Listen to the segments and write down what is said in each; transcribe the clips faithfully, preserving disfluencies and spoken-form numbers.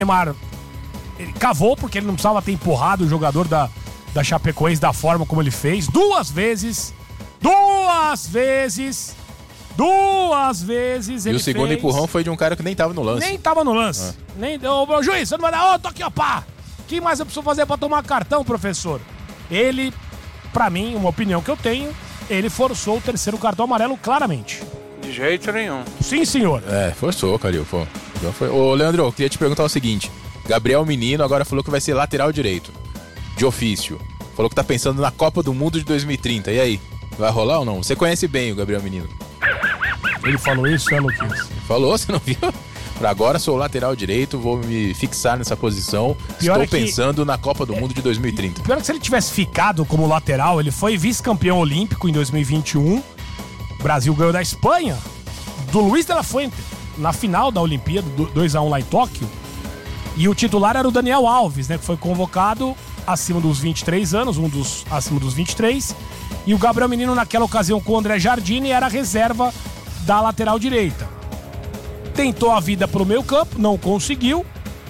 Neymar ele cavou porque ele não precisava ter empurrado o jogador da, da Chapecoense da forma como ele fez. Duas vezes, duas vezes, duas vezes ele E o segundo fez. empurrão foi de um cara que nem tava no lance. Nem tava no lance. Ah. Nem, ô, juiz, você não vai dar, ô, tô aqui, ó, pá. O que mais eu preciso fazer pra tomar cartão, professor? Ele, pra mim, uma opinião que eu tenho, ele forçou o terceiro cartão amarelo claramente. De jeito nenhum. Sim, senhor. É, forçou, Calil, pô. Então foi... Ô, Leandro, eu queria te perguntar o seguinte. Gabriel Menino agora falou que vai ser lateral direito. De ofício. Falou que tá pensando na Copa do Mundo de dois mil e trinta. E aí? Vai rolar ou não? Você conhece bem o Gabriel Menino. Ele falou isso, é, Luquinhas? Falou, você não viu? Por agora sou lateral direito, vou me fixar nessa posição. Pior Estou é que... pensando na Copa do Mundo de dois mil e trinta. Pior é que se ele tivesse ficado como lateral, ele foi vice-campeão olímpico em dois mil e vinte e um. O Brasil ganhou da Espanha, do Luiz de la Fuente, na final da Olimpíada, dois a um lá em Tóquio. E o titular era o Daniel Alves, né, que foi convocado acima dos vinte e três anos, um dos acima dos vinte e três. E o Gabriel Menino, naquela ocasião com o André Jardine, era a reserva da lateral direita. Tentou a vida pelo meio campo, não conseguiu.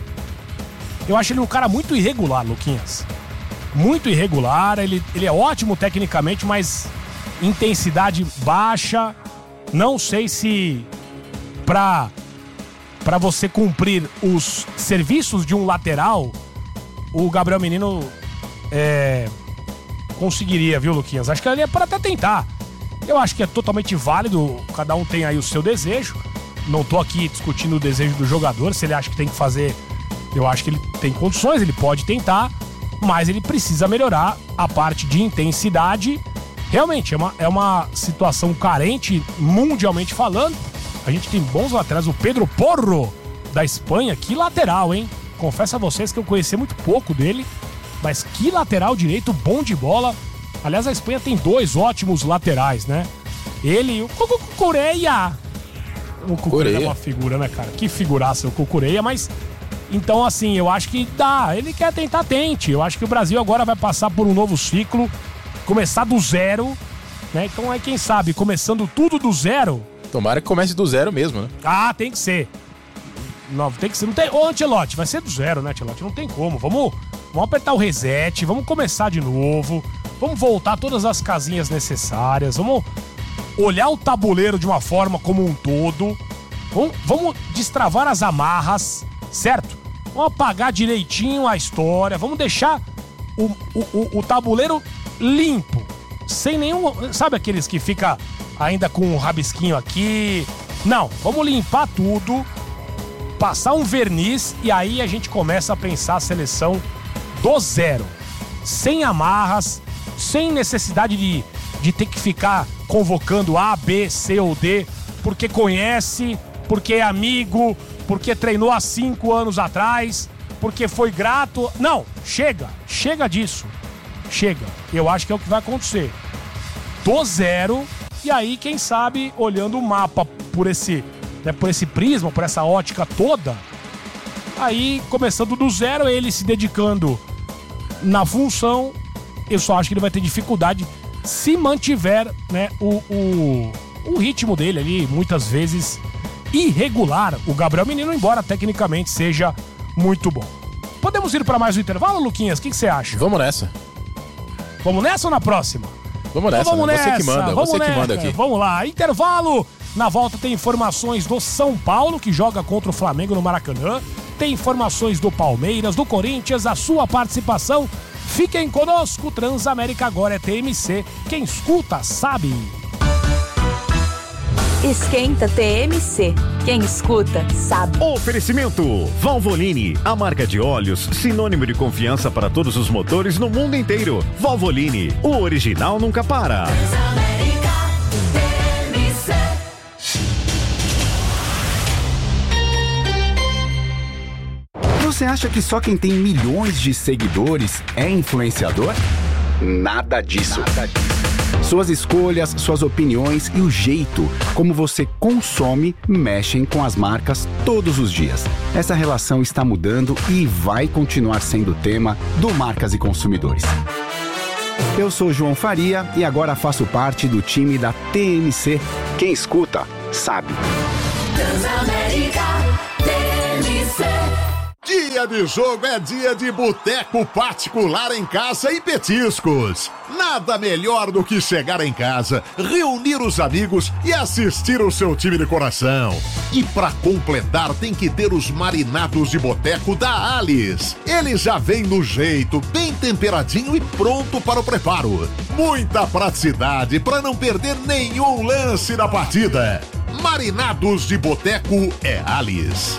Eu acho ele um cara muito irregular, Luquinhas. Muito irregular, ele, ele é ótimo tecnicamente, mas intensidade baixa. Não sei se pra, pra você cumprir os serviços de um lateral, o Gabriel Menino é, conseguiria, viu, Luquinhas? Acho que ele é para até tentar. Eu acho que é totalmente válido, cada um tem aí o seu desejo. Não tô aqui discutindo o desejo do jogador, se ele acha que tem que fazer, eu acho que ele tem condições, ele pode tentar, mas ele precisa melhorar a parte de intensidade. Realmente, é uma, é uma situação carente, mundialmente falando. A gente tem bons laterais, o Pedro Porro, da Espanha, que lateral, hein? Confesso a vocês que eu conheci muito pouco dele, mas que lateral direito, bom de bola. Aliás, a Espanha tem dois ótimos laterais, né? Ele e o Cucureia. O Cucureia é uma figura, né, cara? Que figuraça o Cucureia, mas... Então, assim, eu acho que dá. Ele quer tentar, tente. Eu acho que o Brasil agora vai passar por um novo ciclo, começar do zero, né? Então, aí, quem sabe, começando tudo do zero... Tomara que comece do zero mesmo, né? Ah, tem que ser. Não, tem que ser. Não tem... Ô, Ancelotti, vai ser do zero, né, Ancelotti? Não tem como. Vamos, vamos apertar o reset, vamos começar de novo, vamos voltar todas as casinhas necessárias, vamos olhar o tabuleiro de uma forma como um todo, vamos, vamos destravar as amarras, certo? Vamos apagar direitinho a história, vamos deixar o, o, o, o tabuleiro limpo, sem nenhum... Sabe aqueles que fica ainda com um rabisquinho aqui? Não, vamos limpar tudo, passar um verniz e aí a gente começa a pensar a seleção do zero. Sem amarras, sem necessidade de, de ter que ficar convocando A, B, C ou D, porque conhece, porque é amigo, porque treinou há cinco anos atrás, porque foi grato. Não, chega, chega disso. Chega. Eu acho que é o que vai acontecer. Do zero, e aí, quem sabe, olhando o mapa por esse, né, por esse prisma, por essa ótica toda, aí, começando do zero, ele se dedicando na função, eu só acho que ele vai ter dificuldade se mantiver, né, o, o, o ritmo dele ali, muitas vezes irregular, o Gabriel Menino, embora tecnicamente seja muito bom. Podemos ir para mais um intervalo, Luquinhas? O que você acha? Vamos nessa. Vamos nessa ou na próxima? Vamos nessa, então vamos né? nessa, Você que manda, vamos você nessa. que manda aqui. Vamos lá, intervalo. Na volta tem informações do São Paulo, que joga contra o Flamengo no Maracanã. Tem informações do Palmeiras, do Corinthians, a sua participação. Fiquem conosco, Transamérica agora é T M C. Quem escuta sabe. Esquenta T M C. Quem escuta sabe. Oferecimento Valvoline, a marca de óleos sinônimo de confiança para todos os motores no mundo inteiro. Valvoline, o original nunca para. Transamérica T M C. Você acha que só quem tem milhões de seguidores é influenciador? Nada disso. Nada disso. Suas escolhas, suas opiniões e o jeito como você consome mexem com as marcas todos os dias. Essa relação está mudando e vai continuar sendo tema do Marcas e Consumidores. Eu sou João Faria e agora faço parte do time da T M C. Quem escuta, sabe. Transamérica T M C. Dia de jogo é dia de boteco particular em casa e petiscos. Nada melhor do que chegar em casa, reunir os amigos e assistir o seu time de coração. E pra completar tem que ter os marinados de boteco da Alice. Ele já vem no jeito, bem temperadinho e pronto para o preparo. Muita praticidade para não perder nenhum lance da partida. Marinados de boteco é Alice.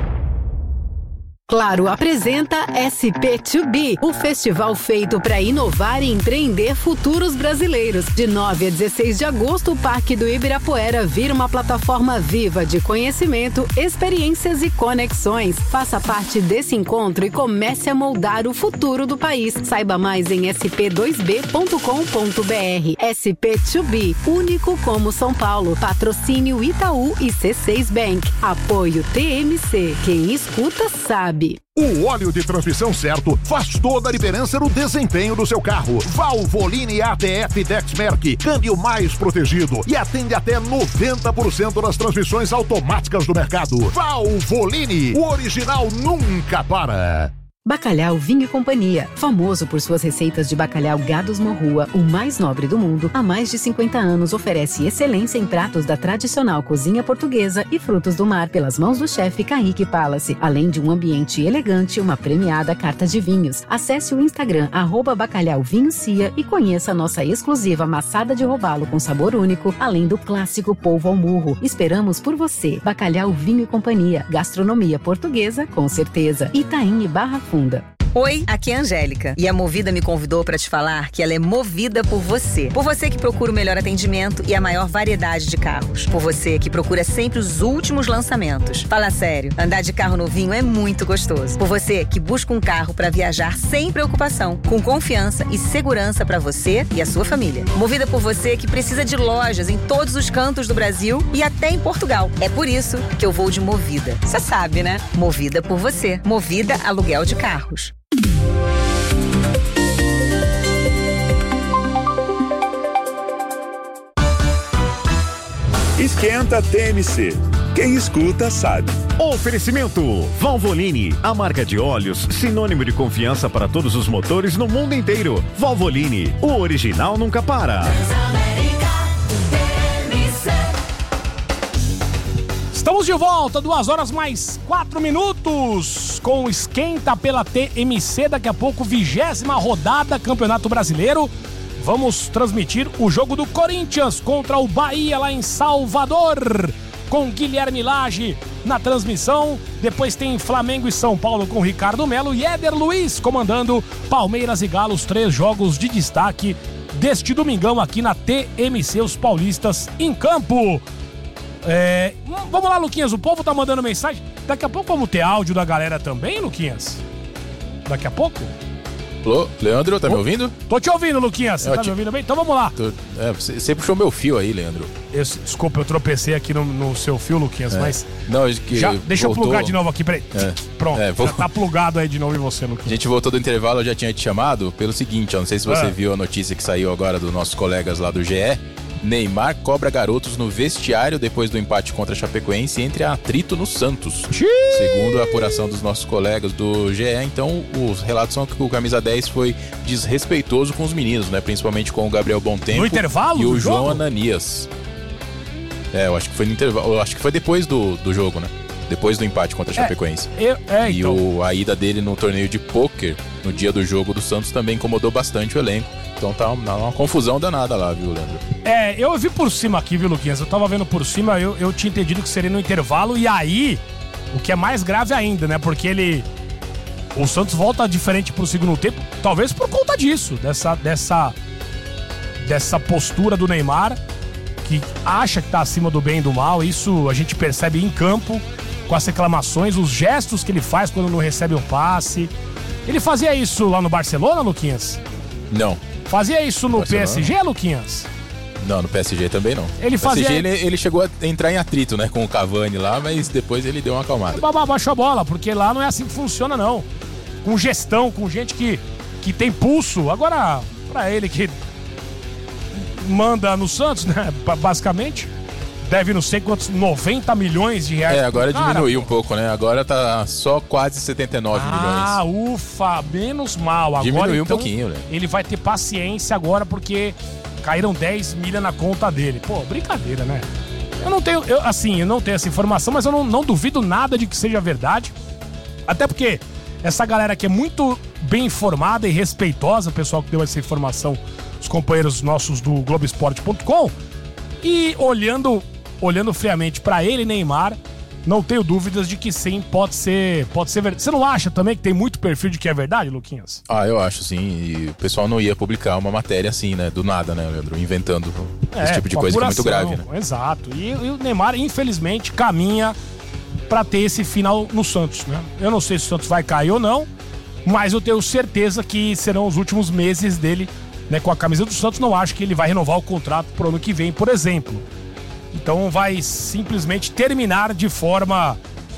Claro apresenta S P dois B, o festival feito para inovar e empreender futuros brasileiros. De nove a dezesseis de agosto, o Parque do Ibirapuera vira uma plataforma viva de conhecimento, experiências e conexões. Faça parte desse encontro e comece a moldar o futuro do país. Saiba mais em s p dois b ponto com ponto b r. S P dois B, único como São Paulo. Patrocínio Itaú e C seis Bank. Apoio T M C. Quem escuta sabe. O óleo de transmissão certo faz toda a diferença no desempenho do seu carro. Valvoline A T F Dexmerc, câmbio mais protegido e atende até noventa por cento das transmissões automáticas do mercado. Valvoline, o original nunca para. Bacalhau Vinho e Companhia, famoso por suas receitas de bacalhau Gados Morrua, o mais nobre do mundo, há mais de cinquenta anos oferece excelência em pratos da tradicional cozinha portuguesa e frutos do mar pelas mãos do chefe Kaique Palace, além de um ambiente elegante e uma premiada carta de vinhos. Acesse o Instagram arroba Bacalhau Vinho Cia e conheça a nossa exclusiva maçada de robalo com sabor único, além do clássico polvo ao murro. Esperamos por você. Bacalhau Vinho e Companhia, gastronomia portuguesa com certeza. Itaim e Barra Funda. Oi, aqui é a Angélica e a Movida me convidou para te falar que ela é movida por você. Por você que procura o melhor atendimento e a maior variedade de carros. Por você que procura sempre os últimos lançamentos. Fala sério, andar de carro novinho é muito gostoso. Por você que busca um carro para viajar sem preocupação, com confiança e segurança para você e a sua família. Movida por você que precisa de lojas em todos os cantos do Brasil e até em Portugal. É por isso que eu vou de Movida. Você sabe, né? Movida por você. Movida Aluguel de Carros. Esquenta T M C. Quem escuta sabe. Oferecimento Valvoline, a marca de óleos sinônimo de confiança para todos os motores no mundo inteiro. Valvoline, o original nunca para. Estamos de volta, duas horas mais quatro minutos, com o Esquenta pela T M C. Daqui a pouco, vigésima rodada, Campeonato Brasileiro. Vamos transmitir o jogo do Corinthians contra o Bahia lá em Salvador, com Guilherme Lage na transmissão. Depois tem Flamengo e São Paulo com Ricardo Melo e Éder Luiz comandando Palmeiras e Galo, os três jogos de destaque deste domingão aqui na T M C, os paulistas em campo. É, vamos lá, Luquinhas, o povo tá mandando mensagem. Daqui a pouco vamos ter áudio da galera também, Luquinhas? Daqui a pouco? Alô, Leandro, tá oh, me ouvindo? Tô te ouvindo, Luquinhas. Você é, tá te... me ouvindo bem? Então vamos lá. Tô... É, você, você puxou meu fio aí, Leandro. Eu, desculpa, eu tropecei aqui no, no seu fio, Luquinhas, é. mas... Não, que já, deixa voltou... eu plugar de novo aqui, peraí. É. Pronto, é, vou... já tá plugado aí de novo em você, Luquinhas. A gente voltou do intervalo, eu já tinha te chamado pelo seguinte, ó, não sei se você é. viu a notícia que saiu agora dos nossos colegas lá do G E. Neymar cobra garotos no vestiário depois do empate contra a Chapecoense e entra atrito no Santos. Xiii. Segundo a apuração dos nossos colegas do G E, então os relatos são que o camisa dez foi desrespeitoso com os meninos, né? Principalmente com o Gabriel Bontempo no intervalo e o jogo? João Ananias. É, eu acho que foi no intervalo, eu acho que foi depois do, do jogo, né? Depois do empate contra a Chapecoense. É, eu, é, e então. o, a ida dele no torneio de pôquer, no dia do jogo do Santos, também incomodou bastante o elenco. Então tá uma, uma confusão danada lá, viu, Leandro? É, eu vi por cima aqui, viu, Luquinhas? Eu tava vendo por cima, eu, eu tinha entendido que seria no intervalo. E aí, o que é mais grave ainda, né? Porque ele... O Santos volta diferente pro segundo tempo, talvez por conta disso. Dessa, dessa, dessa postura do Neymar, que acha que tá acima do bem e do mal. Isso a gente percebe em campo, com as reclamações, os gestos que ele faz quando não recebe um passe. Ele fazia isso lá no Barcelona, Luquinhas? Não. Fazia isso no Barcelona. P S G, Luquinhas? Não, no P S G também não. Ele fazia... No P S G ele, ele chegou a entrar em atrito, né, com o Cavani lá, mas depois ele deu uma acalmada. Baixou a bola, porque lá não é assim que funciona, não. Com gestão, com gente que, que tem pulso. Agora, pra ele que manda no Santos, né, basicamente, deve não sei quantos, noventa milhões de reais. É, agora Cara, diminuiu um pouco, né? Agora tá só quase setenta e nove milhões. Ah, ufa, menos mal. Agora, Diminuiu então, um pouquinho, né? Ele vai ter paciência agora porque caíram dez milha na conta dele. Pô, brincadeira, né? Eu não tenho, eu, assim, eu não tenho essa informação, mas eu não, não duvido nada de que seja verdade. Até porque essa galera aqui é muito bem informada e respeitosa, o pessoal que deu essa informação, os companheiros nossos do Globoesporte ponto com. E olhando, olhando friamente pra ele, Neymar, não tenho dúvidas de que sim, pode ser, pode ser verdade. Você não acha também que tem muito perfil de que é verdade, Luquinhas? Ah, eu acho sim. E o pessoal não ia publicar uma matéria assim, né? Do nada, né, Leandro? Inventando É, esse tipo de com coisa que é muito apuração, grave, né? Exato. E, e o Neymar, infelizmente, caminha pra ter esse final no Santos, né? Eu não sei se o Santos vai cair ou não, mas eu tenho certeza que serão os últimos meses dele, né, com a camisa do Santos. Não acho que ele vai renovar o contrato pro ano que vem, por exemplo. Então vai simplesmente terminar de forma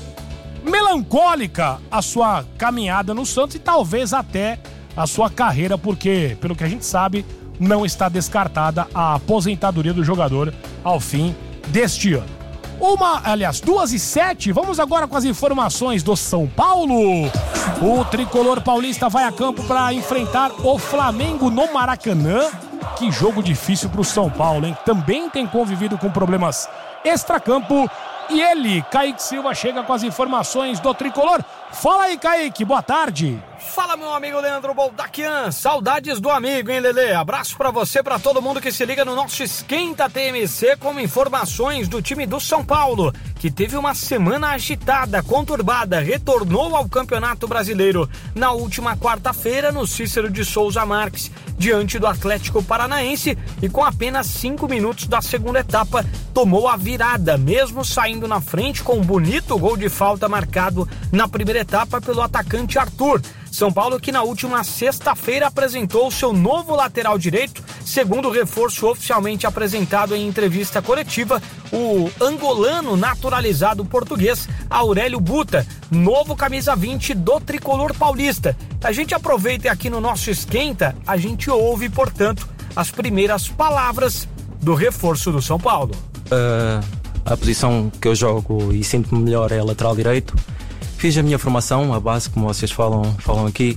melancólica a sua caminhada no Santos e talvez até a sua carreira, porque, pelo que a gente sabe, não está descartada a aposentadoria do jogador ao fim deste ano. Uma, aliás, duas e sete, vamos agora com as informações do São Paulo. O tricolor paulista vai a campo para enfrentar o Flamengo no Maracanã. Que jogo difícil pro São Paulo, hein? Também tem convivido com problemas extracampo. E ele, Kaique Silva, chega com as informações do tricolor. Fala aí, Kaique, boa tarde. Fala, meu amigo Leandro Boldaquian. Saudades do amigo, hein, Lelê? Abraço pra você, pra todo mundo que se liga no nosso Esquenta T M C com informações do time do São Paulo, que teve uma semana agitada, conturbada, retornou ao Campeonato Brasileiro na última quarta-feira no Cícero de Souza Marques, diante do Atlético Paranaense, e com apenas cinco minutos da segunda etapa, tomou a virada, mesmo saindo na frente com um bonito gol de falta marcado na primeira etapa pelo atacante Arthur. São Paulo que na última sexta-feira apresentou seu novo lateral direito, segundo o reforço oficialmente apresentado em entrevista coletiva, o angolano naturalizado português Aurélio Buta, novo camisa vinte do tricolor paulista. A gente aproveita aqui no nosso Esquenta, a gente ouve, portanto, as primeiras palavras do reforço do São Paulo. Uh, a posição que eu jogo e sinto-me melhor é lateral direito. Fiz a minha formação, a base, como vocês falam, falam aqui,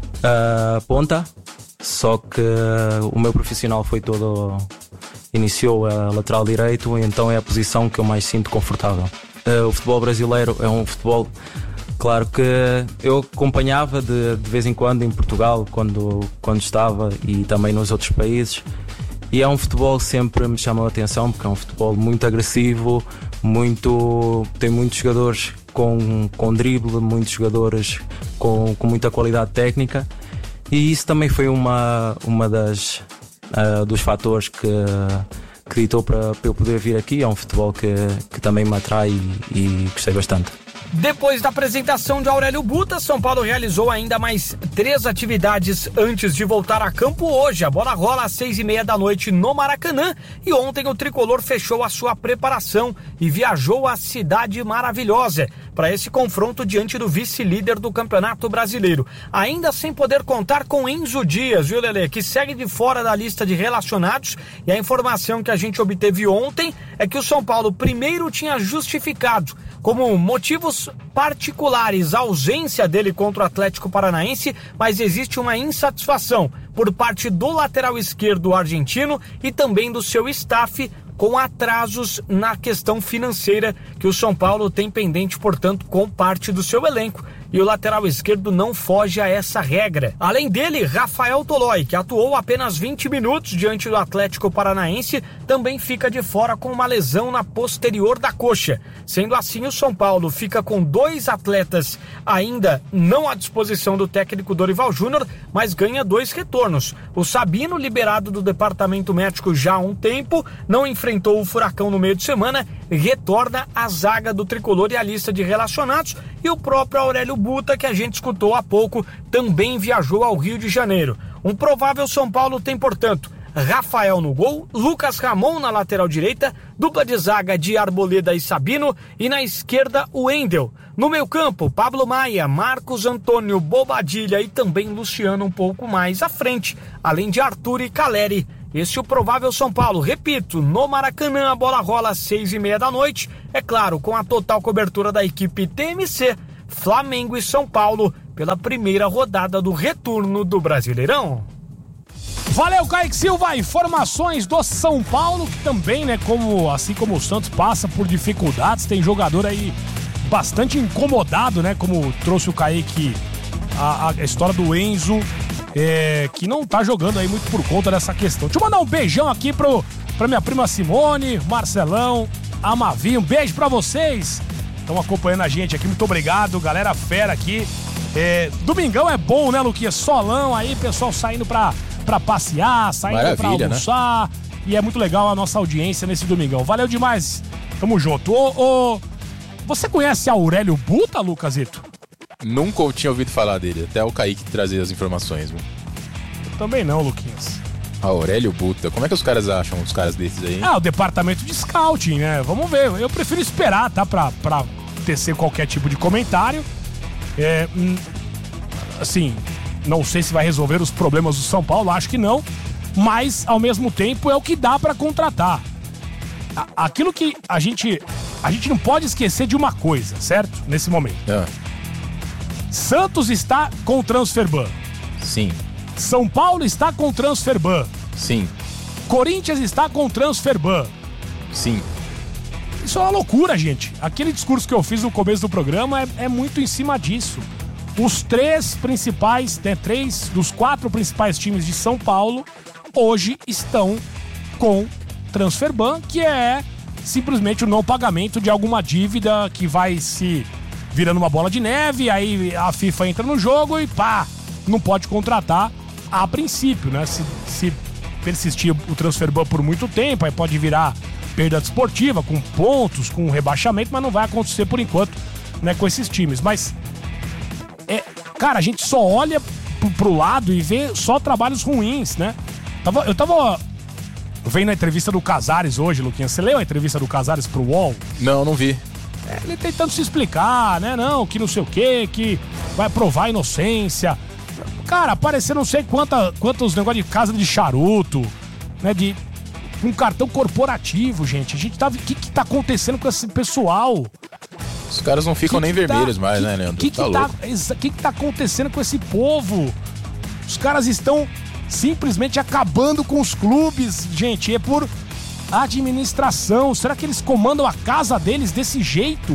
uh, ponta, só que uh, o meu profissional foi todo, iniciou a lateral direito, então é a posição que eu mais sinto confortável. Uh, o futebol brasileiro é um futebol, claro que eu acompanhava de, de vez em quando em Portugal, quando, quando estava, e também nos outros países, e é um futebol que sempre me chamou a atenção, porque é um futebol muito agressivo, muito, tem muitos jogadores com, com drible, muitos jogadores com, com muita qualidade técnica, e isso também foi uma, uma das uh, dos fatores que, que ditou para, para eu poder vir aqui. É um futebol que, que também me atrai e, e gostei bastante. Depois da apresentação de Aurélio Buta, São Paulo realizou ainda mais três atividades antes de voltar a campo hoje. A bola rola às seis e meia da noite no Maracanã, e ontem o tricolor fechou a sua preparação e viajou à Cidade Maravilhosa para esse confronto diante do vice-líder do Campeonato Brasileiro. Ainda sem poder contar com Enzo Dias, viu, Lelê, que segue de fora da lista de relacionados, e a informação que a gente obteve ontem é que o São Paulo primeiro tinha justificado como motivos particulares a ausência dele contra o Atlético Paranaense, mas existe uma insatisfação por parte do lateral esquerdo argentino e também do seu staff com atrasos na questão financeira que o São Paulo tem pendente, portanto, com parte do seu elenco. E o lateral esquerdo não foge a essa regra. Além dele, Rafael Tolói, que atuou apenas vinte minutos diante do Atlético Paranaense, também fica de fora com uma lesão na posterior da coxa. Sendo assim, o São Paulo fica com dois atletas ainda não à disposição do técnico Dorival Júnior, mas ganha dois retornos. O Sabino, liberado do departamento médico já há um tempo, não enfrentou o Furacão no meio de semana, retorna à zaga do tricolor e à lista de relacionados, e o próprio Aurélio Buta, que a gente escutou há pouco, também viajou ao Rio de Janeiro. Um provável São Paulo tem, portanto, Rafael no gol, Lucas Ramon na lateral direita, dupla de zaga de Arboleda e Sabino, e na esquerda o Wendel. No meio campo, Pablo Maia, Marcos Antônio, Bobadilha e também Luciano um pouco mais à frente, além de Arthur e Caleri Este é o provável São Paulo. Repito, no Maracanã a bola rola às seis e meia da noite. É claro, com a total cobertura da equipe T M C, Flamengo e São Paulo, pela primeira rodada do retorno do Brasileirão. Valeu, Kaique Silva. Informações do São Paulo, que também, né, como, assim como o Santos, passa por dificuldades. Tem jogador aí bastante incomodado, né, como trouxe o Kaique, a, a história do Enzo, é, que não tá jogando aí muito por conta dessa questão. Deixa eu mandar um beijão aqui pro, pra minha prima Simone, Marcelão, a Mavi. Um beijo pra vocês. Estão acompanhando a gente aqui. Muito obrigado, galera fera aqui. É, domingão é bom, né, Luquinha? Solão aí, pessoal saindo pra... pra passear, saindo Maravilha, pra almoçar, né? E é muito legal a nossa audiência nesse domingão. Valeu demais, tamo junto. Ô, ô, você conhece Aurélio Buta, Lucasito? Nunca eu tinha ouvido falar dele, até o Kaique trazer as informações. Viu? Eu também não, Luquinhas. Aurélio Buta, como é que os caras acham os caras desses aí? Ah, o departamento de scouting, né? Vamos ver, eu prefiro esperar, tá? Pra, pra tecer qualquer tipo de comentário. É, hum, assim... Não sei se vai resolver os problemas do São Paulo, acho que não. Mas, ao mesmo tempo, é o que dá pra contratar. Aquilo que a gente... A gente não pode esquecer de uma coisa, certo? Nesse momento. É. Santos está com o transfer ban. Sim. São Paulo está com o transfer ban. Sim. Corinthians está com o transfer ban. Sim. Isso é uma loucura, gente. Aquele discurso que eu fiz no começo do programa é, é muito em cima disso. Os três principais, né, três dos quatro principais times de São Paulo hoje estão com transfer ban, que é simplesmente o não pagamento de alguma dívida que vai se virando uma bola de neve, aí a FIFA entra no jogo e pá, não pode contratar a princípio, né? Se, se persistir o transfer ban por muito tempo, aí pode virar perda desportiva, com pontos, com rebaixamento, mas não vai acontecer por enquanto, né, com esses times. Mas É, cara, a gente só olha pro, pro lado e vê só trabalhos ruins, né? Tava, eu tava vendo a entrevista do Casares hoje, Luquinhas. Você leu a entrevista do Casares pro U O L? Não, não vi. É, ele tentando se explicar, né? Não, que não sei o quê, que vai provar a inocência. Cara, apareceu não sei quanta, quantos negócios de casa de charuto, né? De um cartão corporativo, gente. A gente tá... O que que tá acontecendo com esse pessoal? Os caras não ficam que nem que vermelhos tá, mais, que, né, Leandro? O que, tá que, tá, que que tá acontecendo com esse povo? Os caras estão simplesmente acabando com os clubes, gente. É por administração. Será que eles comandam a casa deles desse jeito?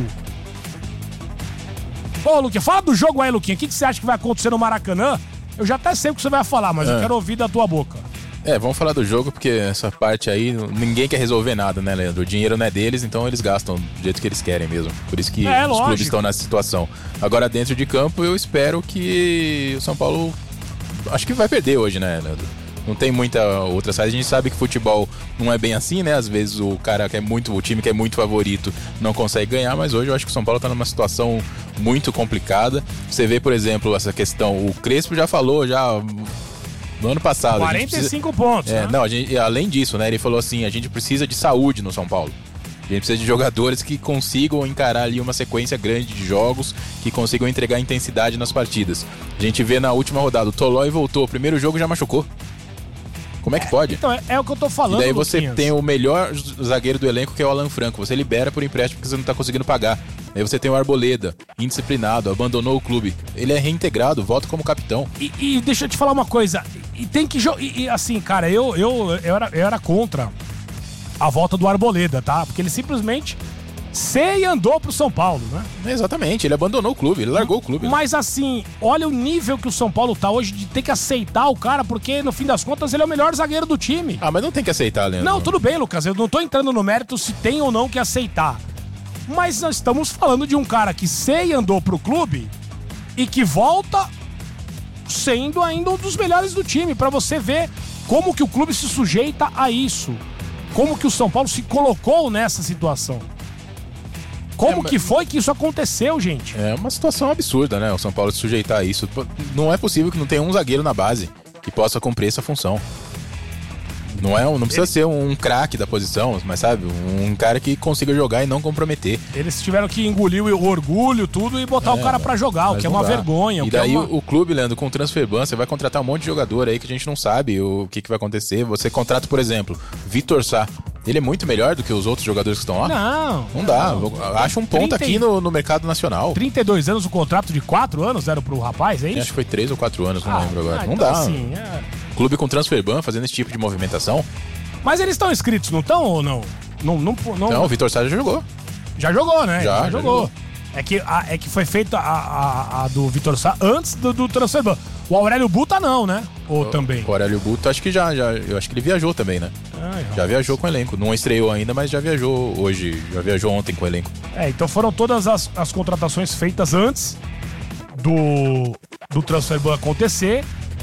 Ô, Luquinha, fala do jogo aí, Luquinha. O que, que você acha que vai acontecer no Maracanã? Eu já até sei o que você vai falar, mas é. eu quero ouvir da tua boca. É, vamos falar do jogo, porque essa parte aí, ninguém quer resolver nada, né, Leandro? O dinheiro não é deles, então eles gastam do jeito que eles querem mesmo. Por isso que é, os lógico. clubes estão nessa situação. Agora, dentro de campo, eu espero que o São Paulo... Acho que vai perder hoje, né, Leandro? Não tem muita outra saída. A gente sabe que futebol não é bem assim, né? Às vezes o cara que é muito, o time que é muito favorito não consegue ganhar, mas hoje eu acho que o São Paulo tá numa situação muito complicada. Você vê, por exemplo, essa questão, o Crespo já falou, já... No ano passado. quarenta e cinco pontos. É, né? Não, a gente, além disso, né? Ele falou assim: a gente precisa de saúde no São Paulo. A gente precisa de jogadores que consigam encarar ali uma sequência grande de jogos, que consigam entregar intensidade nas partidas. A gente vê na última rodada, o Tolói voltou, o primeiro jogo já machucou. Como é que pode? Então, é, é o que eu tô falando, E daí você Luquinhas. tem o melhor zagueiro do elenco, que é o Alan Franco. Você libera por empréstimo porque você não tá conseguindo pagar. Aí você tem o Arboleda, indisciplinado, abandonou o clube. Ele é reintegrado, volta como capitão. E, e deixa eu te falar uma coisa. E tem que jogar. E, e assim, cara, eu, eu, eu, era, eu era contra a volta do Arboleda, tá? Porque ele simplesmente se e andou pro São Paulo, né? Exatamente, ele abandonou o clube, ele largou o clube. Mas assim, olha o nível que o São Paulo tá hoje de ter que aceitar o cara, porque no fim das contas ele é o melhor zagueiro do time. Ah, mas não tem que aceitar, Leandro. Não, tudo bem, Lucas, eu não tô entrando no mérito se tem ou não que aceitar. Mas nós estamos falando de um cara que se e andou pro clube e que volta sendo ainda um dos melhores do time, pra você ver como que o clube se sujeita a isso. Como que o São Paulo se colocou nessa situação. Como é, mas... que foi que isso aconteceu, gente? É uma situação absurda, né? O São Paulo se sujeitar a isso. Não é possível que não tenha um zagueiro na base que possa cumprir essa função. Não, é, não precisa Ele... ser um craque da posição, mas sabe, um cara que consiga jogar e não comprometer. Eles tiveram que engolir o orgulho, tudo, e botar é, o cara pra jogar, o que é uma dá. vergonha. E o daí é uma... o clube, Leandro, com o transferban, você vai contratar um monte de jogador aí que a gente não sabe o que, que vai acontecer. Você contrata, por exemplo, Vitor Sá. Ele é muito melhor do que os outros jogadores que estão lá? Não. Não dá. Não. Acho um ponto trinta... aqui no, no mercado nacional. trinta e dois anos, o contrato de quatro anos era pro rapaz, é isso? Acho que foi três ou quatro anos, não ah, lembro agora. Ah, não então dá. Assim, é... Clube com transferban fazendo esse tipo de movimentação. Mas eles estão inscritos, não estão ou não? Não, não, não... não o Vitor Sá já jogou. Já jogou, né? Já, já, já jogou. jogou. É que, a, é que foi feita a, a, a do Vitor Sá antes do, do transferban. O Aurélio Buta não, né? Ou o, também? O Aurélio Buta acho que já, já. Eu acho que ele viajou também, né? Ai, já nossa. viajou com o elenco. Não estreou ainda, mas já viajou hoje. Já viajou ontem com o elenco. É, então foram todas as, as contratações feitas antes do, do transferban acontecer.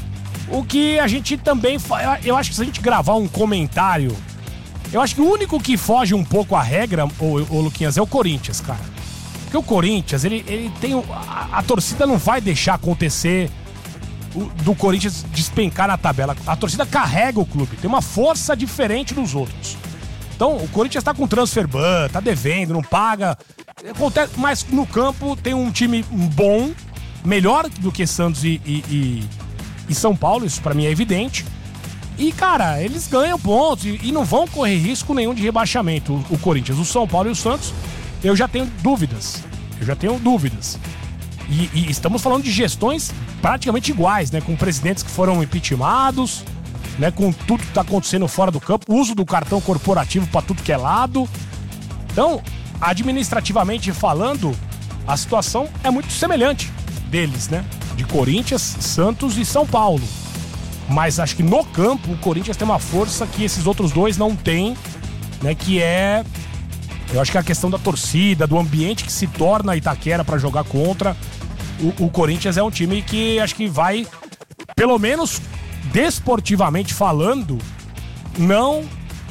O que a gente também faz. Eu acho que se a gente gravar um comentário. Eu acho que o único que foge um pouco à regra, ô, ô Luquinhas, é o Corinthians, cara. Porque o Corinthians, ele, ele tem. A, a torcida não vai deixar acontecer o, do Corinthians despencar na tabela. A torcida carrega o clube, tem uma força diferente dos outros. Então, o Corinthians tá com transfer ban, tá devendo, não paga. Mas no campo tem um time bom, melhor do que Santos e, e, e, e São Paulo, isso pra mim é evidente. E, cara, eles ganham pontos e, e não vão correr risco nenhum de rebaixamento. O, o Corinthians, o São Paulo e o Santos. Eu já tenho dúvidas. Eu já tenho dúvidas. E, e estamos falando de gestões praticamente iguais, né? Com presidentes que foram impeachmentados, né? Com tudo que está acontecendo fora do campo, uso do cartão corporativo para tudo que é lado. Então, administrativamente falando, a situação é muito semelhante deles, né? De Corinthians, Santos e São Paulo. Mas acho que no campo o Corinthians tem uma força que esses outros dois não têm, né? Que é... Eu acho que é a questão da torcida, do ambiente que se torna a Itaquera para jogar contra. O, o Corinthians é um time que acho que vai, pelo menos desportivamente falando, não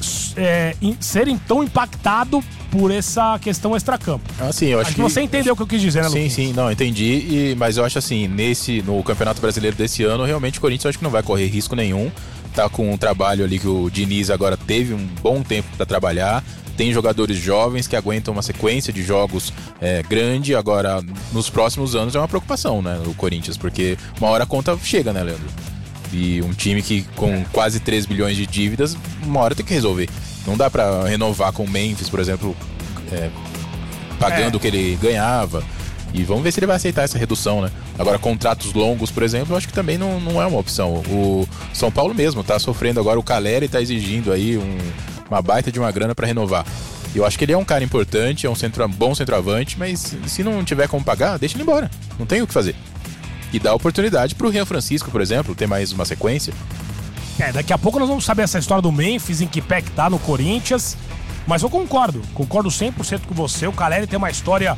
é, in, serem tão impactado por essa questão extracampo. Assim, eu acho, acho que, que você entendeu o que eu quis dizer, né, Sim, Lucas? sim, não, entendi. E, mas eu acho assim, nesse, no Campeonato Brasileiro desse ano, realmente o Corinthians eu acho que não vai correr risco nenhum. Tá com um trabalho ali que o Diniz agora teve um bom tempo para trabalhar. Tem jogadores jovens que aguentam uma sequência de jogos é, grande. Agora, nos próximos anos é uma preocupação, né, o Corinthians, porque uma hora a conta chega, né, Leandro? E um time que com quase três bilhões de dívidas, uma hora tem que resolver. Não dá pra renovar com o Memphis, por exemplo, é, pagando é. o que ele ganhava. E vamos ver se ele vai aceitar essa redução, né? Agora, contratos longos, por exemplo, eu acho que também não, não é uma opção. O São Paulo mesmo tá sofrendo agora, o Caleri tá exigindo aí um, uma baita de uma grana pra renovar. Eu acho que ele é um cara importante, é um centro, bom centroavante, mas se não tiver como pagar, deixa ele embora. Não tem o que fazer. E dá oportunidade pro Rian Francisco, por exemplo, ter mais uma sequência. É, daqui a pouco nós vamos saber essa história do Memphis, em que pé que tá no Corinthians. Mas eu concordo, concordo cem por cento com você. O Caleri tem uma história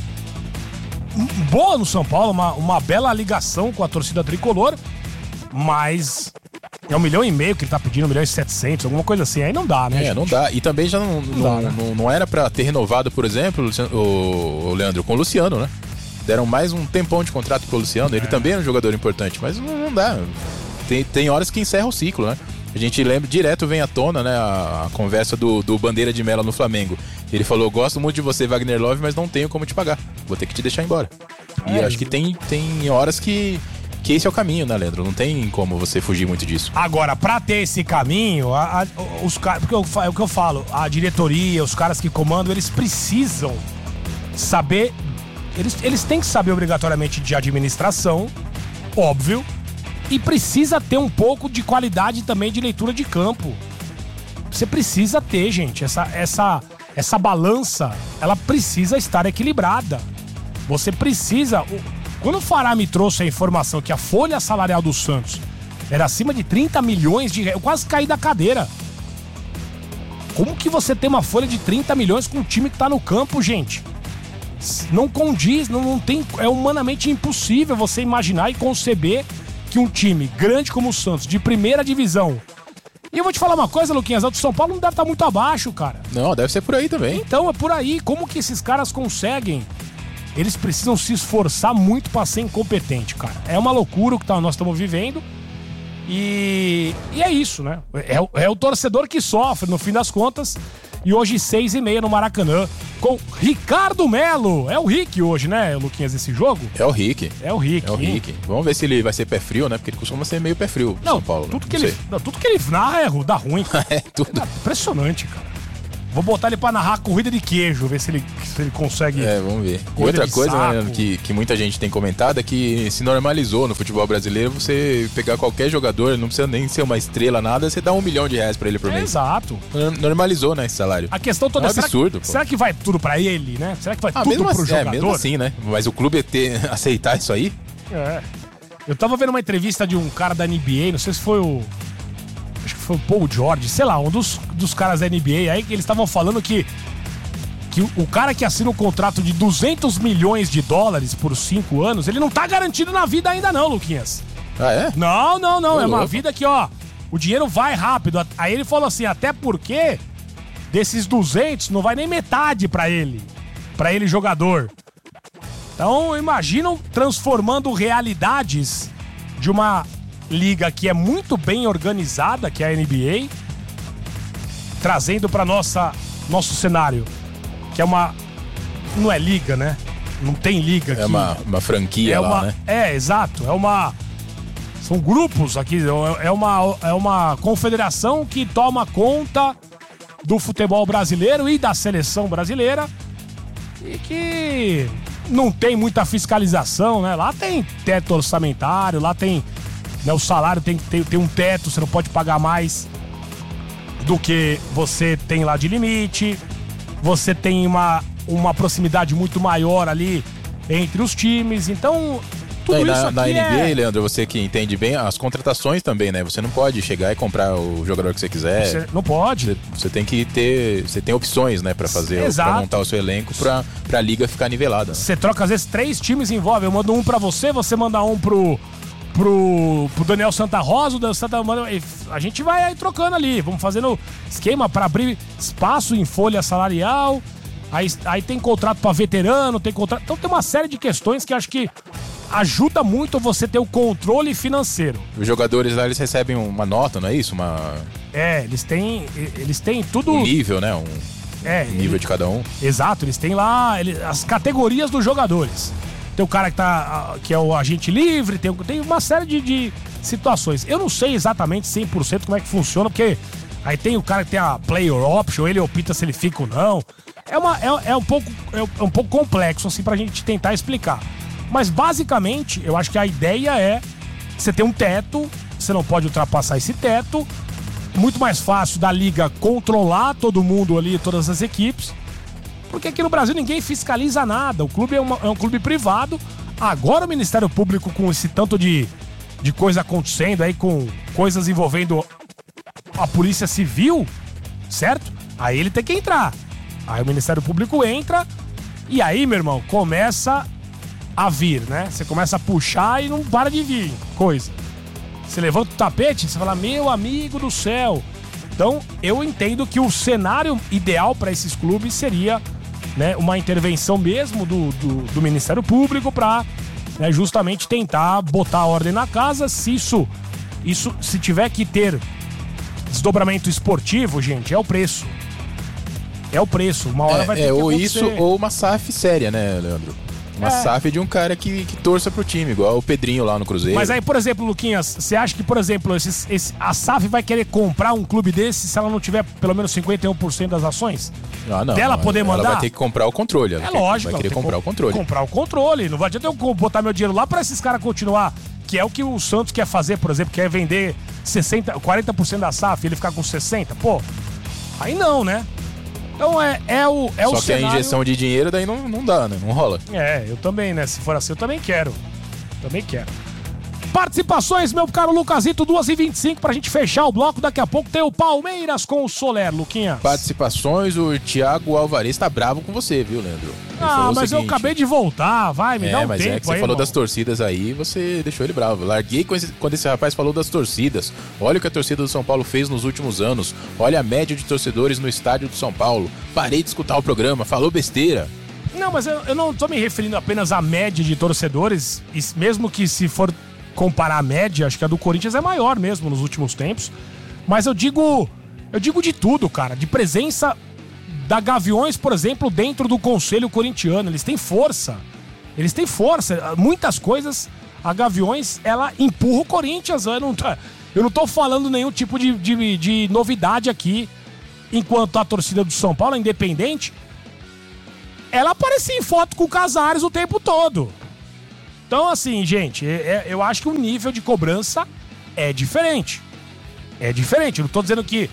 boa no São Paulo, uma, uma bela ligação com a torcida tricolor, mas é um milhão e meio que ele tá pedindo, um milhão e setecentos, alguma coisa assim, aí não dá, né? É, gente? não dá. E também já não, não, não, dá, né? não, não era pra ter renovado, por exemplo, o, o Leandro, com o Luciano, né? Deram mais um tempão de contrato pro Luciano, ele é. também é um jogador importante, mas não, não dá. Tem, tem horas que encerra o ciclo, né? A gente lembra, direto vem à tona, né, a, a conversa do, do Bandeira de Melo no Flamengo. Ele falou, gosto muito de você, Wagner Love, mas não tenho como te pagar. Vou ter que te deixar embora. É, e acho que tem, tem horas que, que esse é o caminho, né, Leandro? Não tem como você fugir muito disso. Agora, pra ter esse caminho, a, a, os caras, porque eu, é o que eu falo, a diretoria, os caras que comandam, eles precisam saber, eles, eles têm que saber obrigatoriamente de administração, óbvio, e precisa ter um pouco de qualidade também de leitura de campo. Você precisa ter, gente, essa, essa, essa balança, ela precisa estar equilibrada. Você precisa... Quando o Fará me trouxe a informação que a folha salarial do Santos era acima de trinta milhões de reais, eu quase caí da cadeira. Como que você tem uma folha de trinta milhões com um time que tá no campo, gente? Não condiz, não, não tem... É humanamente impossível você imaginar e conceber que um time grande como o Santos, de primeira divisão... E eu vou te falar uma coisa, Luquinhas, o São Paulo não deve estar muito abaixo, cara. Não, deve ser por aí também. Então, é por aí. Como que esses caras conseguem? Eles precisam se esforçar muito pra ser incompetente, cara. É uma loucura o que nós estamos vivendo. E, e é isso, né? É, o- é o torcedor que sofre, no fim das contas. E hoje, seis e meia no Maracanã, com Ricardo Melo. É o Rick hoje, né, Luquinhas, esse jogo? É o Rick. É o Rick. É o Rick. Vamos ver se ele vai ser pé frio, né? Porque ele costuma ser meio pé frio pro Não, São Paulo. tudo né? que, Não ele, sei. não, tudo que ele narra é, ru- dá ruim. É, tudo. É impressionante, cara. Vou botar ele pra narrar corrida de queijo, ver se ele, se ele consegue. É, vamos ver. E Corrida outra de coisa, saco. né, que, que muita gente tem comentado é que se normalizou no futebol brasileiro você pegar qualquer jogador, não precisa nem ser uma estrela, nada, você dá um milhão de reais pra ele por É, mês. exato. Normalizou, né, esse salário. A questão toda é um é, será absurdo, que, pô. será que vai tudo pra ele, né? Será que vai Ah, tudo mesmo pro assim, é, jogador? mesmo assim, né? Mas o clube ter, aceitar isso aí, É. Eu tava vendo uma entrevista de um cara da N B A, não sei se foi o. Acho que foi o Paul George, sei lá, um dos, dos caras da N B A aí, que eles estavam falando que. Que o, o cara que assina um contrato de duzentos milhões de dólares por cinco anos, ele não tá garantido na vida ainda, não, Luquinhas. Ah, é? Não, não, não. Ô, é uma louco. vida que, ó, o dinheiro vai rápido. Aí ele falou assim, até porque desses duzentos não vai nem metade pra ele. Pra ele, jogador. Então, imaginam transformando realidades de uma liga que é muito bem organizada, que é a N B A, trazendo pra nossa, nosso cenário, que é uma... Não é liga, né? Não tem liga aqui. é uma, uma franquia É lá, uma, né? é, exato. É uma. São grupos aqui. É uma, é uma confederação que toma conta do futebol brasileiro e da seleção brasileira. E que não tem muita fiscalização, né? Lá tem teto orçamentário, lá tem. Né, o salário tem, tem, tem um teto, você não pode pagar mais do que você tem lá de limite. Você tem uma, uma proximidade muito maior ali entre os times. Então, tudo É, e isso na, aqui na N B A, é... Leandro, você que entende bem, as contratações também, né? Você não pode chegar e comprar o jogador que você quiser. Você não pode. Você, você tem que ter. Você tem opções, né, pra fazer, Exato. pra montar o seu elenco pra, pra liga ficar nivelada. Né? Você troca, às vezes, três times envolve. Eu mando um pra você, você manda um pro, pro, pro Daniel Santa Rosa, o Daniel Santa manda. A gente vai aí trocando ali. Vamos fazendo esquema pra abrir espaço em folha salarial. Aí, aí tem contrato pra veterano, tem contrato. Então tem uma série de questões que acho que ajuda muito você ter o controle financeiro. Os jogadores lá, eles recebem uma nota, não é isso? Uma, É, eles têm. Eles têm tudo. um nível, né? Um, É, um nível de cada um. Exato, eles têm lá ele- as categorias dos jogadores. Tem o cara que, tá, ah, que é o agente livre, tem, tem uma série de, de situações. Eu não sei exatamente cem por cento como é que funciona, porque aí tem o cara que tem a player option, ele opta se ele fica ou não. É, uma, é, é, um, pouco, é um pouco complexo assim pra gente tentar explicar. Mas basicamente, eu acho que a ideia é você ter um teto, você não pode ultrapassar esse teto. Muito mais fácil da liga controlar todo mundo ali, todas as equipes. Porque aqui no Brasil ninguém fiscaliza nada. O clube é, uma- é um clube privado. Agora o Ministério Público, com esse tanto de, de coisa acontecendo aí, com coisas envolvendo a Polícia Civil, certo? Aí ele tem que entrar. Aí o Ministério Público entra e aí, meu irmão, começa a vir, né? Você começa a puxar e não para de vir coisa. Você levanta o tapete, você fala, meu amigo do céu. Então, eu entendo que o cenário ideal para esses clubes seria, né, uma intervenção mesmo do, do, do Ministério Público para, né, justamente tentar botar a ordem na casa. Se isso, isso, se tiver que ter desdobramento esportivo, gente, é o preço. É o preço. Uma hora É, vai ter é, que ou acontecer. isso, ou uma S A F séria, né, Leandro? Uma É. S A F de um cara que, que torça pro time, igual o Pedrinho lá no Cruzeiro. Mas aí, por exemplo, Luquinhas, você acha que, por exemplo, esses, esse, a S A F vai querer comprar um clube desse se ela não tiver pelo menos cinquenta e um por cento das ações? Ah, não, dela não, poder ela mandar? vai ter que comprar o controle. Ela É quer- lógico. Vai querer ela tem comprar que o controle. Comprar o controle. Não vai adianta eu botar meu dinheiro lá pra esses caras continuar. Que é o que o Santos quer fazer, por exemplo, quer vender sessenta, quarenta por cento da S A F e ele ficar com sessenta por cento. Pô, aí não, né? Então é, é o, é Só o que cenário... a injeção de dinheiro daí não, não dá, né? Não rola. É, eu também, né? Se for assim, eu também quero. Também quero. Participações, meu caro Lucasito, duas e vinte e cinco pra gente fechar o bloco. Daqui a pouco tem o Palmeiras com o Soler, Luquinhas. Participações, o Thiago Alvarez tá bravo com você, viu, Leandro? Ele Ah, falou o mas eu seguinte, acabei de voltar, vai, me É, dá um mas tempo é que você aí, falou irmão. das torcidas aí, você deixou ele bravo. Larguei com esse- quando esse rapaz falou das torcidas. Olha o que a torcida do São Paulo fez nos últimos anos. Olha a média de torcedores no estádio do São Paulo. Parei de escutar o programa, falou besteira. Não, mas eu, eu não tô me referindo apenas à média de torcedores, e mesmo que se for comparar a média, acho que a do Corinthians é maior mesmo nos últimos tempos. Mas eu digo, eu digo de tudo, cara. De presença da Gaviões, por exemplo, dentro do conselho corintiano. Eles têm força. Eles têm força. Muitas coisas, a Gaviões, ela empurra o Corinthians. Eu não, eu não tô falando nenhum tipo de, de, de novidade aqui. Enquanto a torcida do São Paulo, a independente, ela aparecia em foto com o Casares o tempo todo. Então, assim, gente, é, eu acho que o nível de cobrança é diferente. É diferente. Eu não tô dizendo que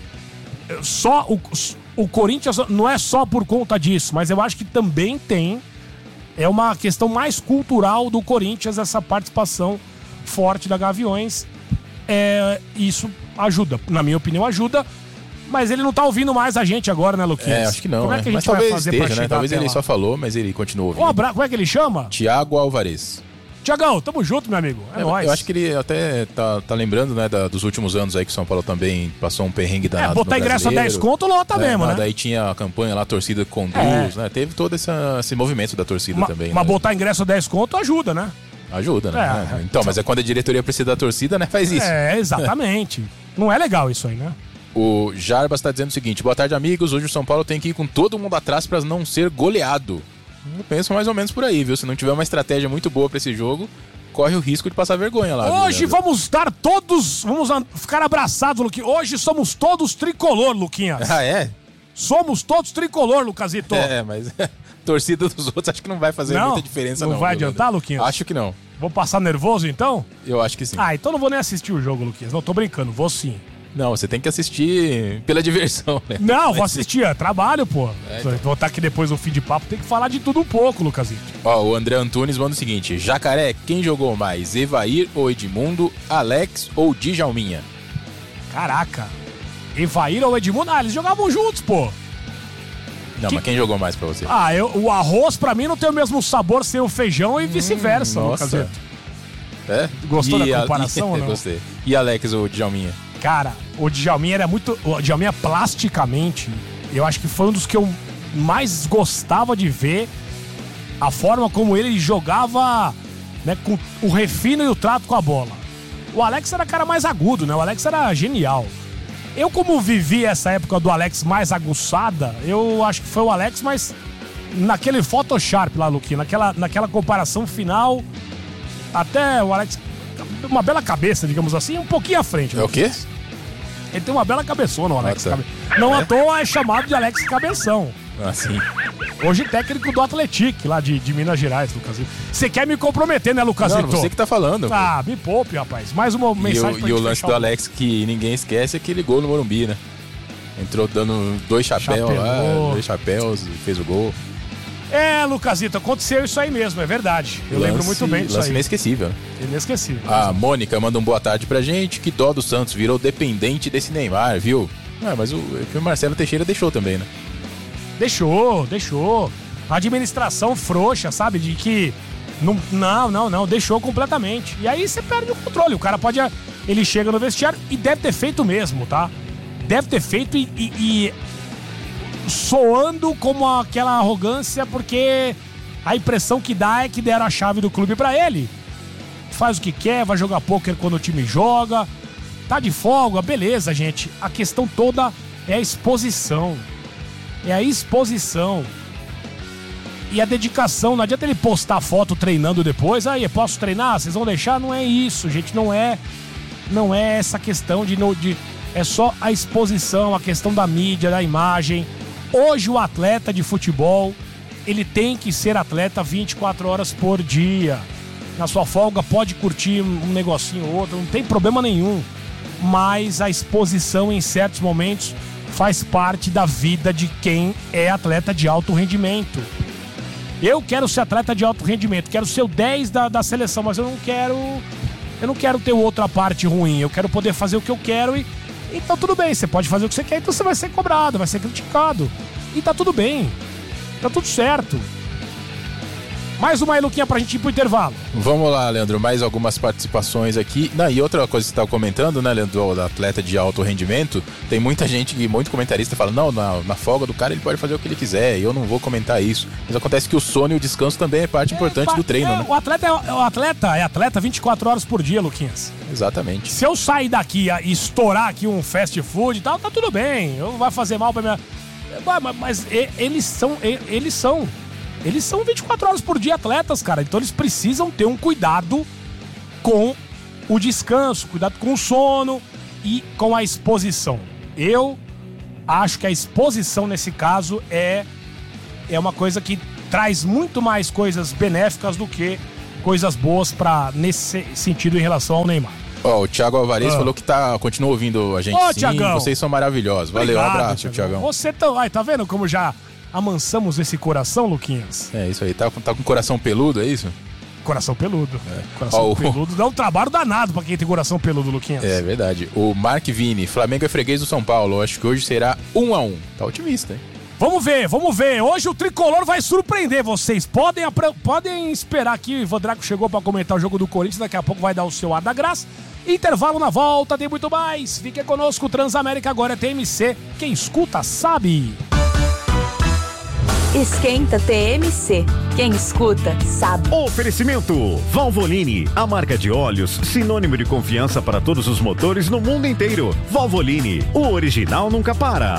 só o, o Corinthians não é só por conta disso, mas eu acho que também tem. É uma questão mais cultural do Corinthians, essa participação forte da Gaviões. É, isso ajuda. Na minha opinião, ajuda. Mas ele não tá ouvindo mais a gente agora, né, Luquinhas? É, acho que não. Como é né? que a gente mas vai talvez fazer esteja, pra né? Talvez ele lá? só falou, mas ele continua ouvindo. Um abra... Como é que ele chama? Tiago Alvarez. Tiagão, tamo junto, meu amigo. É, é nóis. Eu acho que ele até tá, tá lembrando, né, da, dos últimos anos aí que o São Paulo também passou um perrengue danado. É, botar ingresso a dez conto, lota é, mesmo, não, né? Daí tinha a campanha lá, a torcida conduz, é. né? Teve todo essa, esse movimento da torcida Ma, também. Mas né? botar ingresso a dez conto ajuda, né? Ajuda, né? É, então, mas é quando a diretoria precisa da torcida, né? Faz isso. É, exatamente. Não é legal isso aí, né? O Jarbas tá dizendo o seguinte: boa tarde, amigos. Hoje o São Paulo tem que ir com todo mundo atrás pra não ser goleado. Eu penso mais ou menos por aí, viu? Se não tiver uma estratégia muito boa pra esse jogo, corre o risco de passar vergonha lá. Hoje viu, vamos estar todos, vamos ficar abraçados, Luquinhas. Hoje somos todos tricolor, Luquinhas. Ah, é? Somos todos tricolor, Lucasito. É, mas torcida dos outros acho que não vai fazer não, muita diferença não. Não vai adiantar, Luquinhas? Acho que não. Vou passar nervoso, então? Eu acho que sim. Ah, então não vou nem assistir o jogo, Luquinhas. Não, tô brincando, vou sim. Não, você tem que assistir pela diversão, né? Não, vou assistir, é trabalho, pô. É, então. Vou estar aqui depois no fim de papo, tem que falar de tudo um pouco, Lucasito. Ó, o André Antunes manda o seguinte: Jacaré, quem jogou mais? Evair ou Edmundo? Alex ou Djalminha? Caraca. Evair ou Edmundo? Ah, eles jogavam juntos, pô. Não, que... mas quem jogou mais pra você? Ah, eu, o arroz pra mim não tem o mesmo sabor sem o feijão e vice-versa, hum, Lucasito. É? Gostou e da comparação a... ou não? Gostei. E Alex ou Djalminha? Cara, o Djalminha era muito... O Djalminha, plasticamente, eu acho que foi um dos que eu mais gostava de ver. A forma como ele jogava, né, com o refino e o trato com a bola. O Alex era cara mais agudo, né? O Alex era genial. Eu, como vivi essa época do Alex mais aguçada, eu acho que foi o Alex, mas naquele Photoshop lá, Luquinha, naquela, naquela comparação final, até o Alex... Uma bela cabeça, digamos assim, um pouquinho à frente. É o quê? Ele tem uma bela cabeçona, o Alex. Nossa. Cabe... Não é? à toa é chamado de Alex Cabeção. Ah, sim. Hoje técnico do Atlético, lá de, de Minas Gerais, Lucasito. Você quer me comprometer, né, Lucasito? Não, você que tá falando. Ah, pô. Me poupe, rapaz. Mais uma mensagem e pra E o lance do o... Alex que ninguém esquece é aquele gol no Morumbi, né? Entrou dando dois chapéus Chapéu. lá, dois chapéus e fez o gol. É, Lucasito, aconteceu isso aí mesmo, é verdade. Eu lance, lembro muito bem disso lance aí. inesquecível. Inesquecível. A Mônica manda um boa tarde pra gente. Que dó do Santos, virou dependente desse Neymar, viu? Ah, mas o, o Marcelo Teixeira deixou também, né? Deixou, deixou. A administração frouxa, sabe? De que... Não, não, não, não. Deixou completamente. E aí você perde o controle. O cara pode... Ele chega no vestiário e deve ter feito mesmo, tá? Deve ter feito e... e, e soando como aquela arrogância, porque a impressão que dá é que deram a chave do clube pra ele. Faz o que quer, vai jogar pôquer quando o time joga. Tá de folga, beleza, gente. A questão toda é a exposição. É a exposição. E a dedicação. Não adianta ele postar foto treinando depois. Aí, posso treinar? Vocês vão deixar? Não é isso, gente. Não é, não é essa questão de, de... É só a exposição, a questão da mídia, da imagem. Hoje o atleta de futebol, ele tem que ser atleta vinte e quatro horas por dia. Na sua folga pode curtir um negocinho ou outro, não tem problema nenhum. Mas a exposição em certos momentos faz parte da vida de quem é atleta de alto rendimento. Eu quero ser atleta de alto rendimento, quero ser o dez da, da seleção, mas eu não quero... Eu não quero ter outra parte ruim, eu quero poder fazer o que eu quero e... Então tudo bem, você pode fazer o que você quer, então você vai ser cobrado, vai ser criticado. E tá tudo bem. Tá tudo certo. Mais uma aí, Luquinha, pra gente ir pro intervalo. Vamos lá, Leandro, mais algumas participações aqui. Não, e outra coisa que você estava comentando, né, Leandro, do atleta de alto rendimento, tem muita gente, muito comentarista fala, não, na, na folga do cara ele pode fazer o que ele quiser, e eu não vou comentar isso. Mas acontece que o sono e o descanso também é parte é, importante pa- do treino, é, né? O atleta é, o atleta é atleta vinte e quatro horas por dia, Luquinhas. Exatamente. Se eu sair daqui e estourar aqui um fast food e tal, tá tudo bem, não vai fazer mal pra minha... Mas, mas eles são... Eles são... Eles são vinte e quatro horas por dia atletas, cara. Então eles precisam ter um cuidado com o descanso, cuidado com o sono e com a exposição. Eu acho que a exposição nesse caso é, é uma coisa que traz muito mais coisas benéficas do que coisas boas pra, nesse sentido em relação ao Neymar. Ó, oh, o Thiago Alvarez ah. falou que tá, continua ouvindo a gente. Ô, sim, Thiagão. Vocês são maravilhosos. Valeu, Obrigado, abraço, Thiagão. Você tá, ai, tá vendo como já amansamos esse coração, Luquinhas? É isso aí, tá, tá com coração peludo, é isso? Coração peludo. É. Coração oh, peludo dá um trabalho danado pra quem tem coração peludo, Luquinhas. É verdade. O Mark Vini, Flamengo é freguês do São Paulo. Acho que hoje será um a um. Tá otimista, hein? Vamos ver, vamos ver. Hoje o Tricolor vai surpreender vocês. Podem, podem esperar aqui. O Vandraco chegou pra comentar o jogo do Corinthians. Daqui a pouco vai dar o seu ar da graça. Intervalo na volta, tem muito mais. Fique conosco, Transamérica agora é T M C. Quem escuta sabe. Esquenta T M C. Quem escuta, sabe. Oferecimento Valvoline, a marca de óleos, sinônimo de confiança para todos os motores no mundo inteiro. Valvoline, o original nunca para.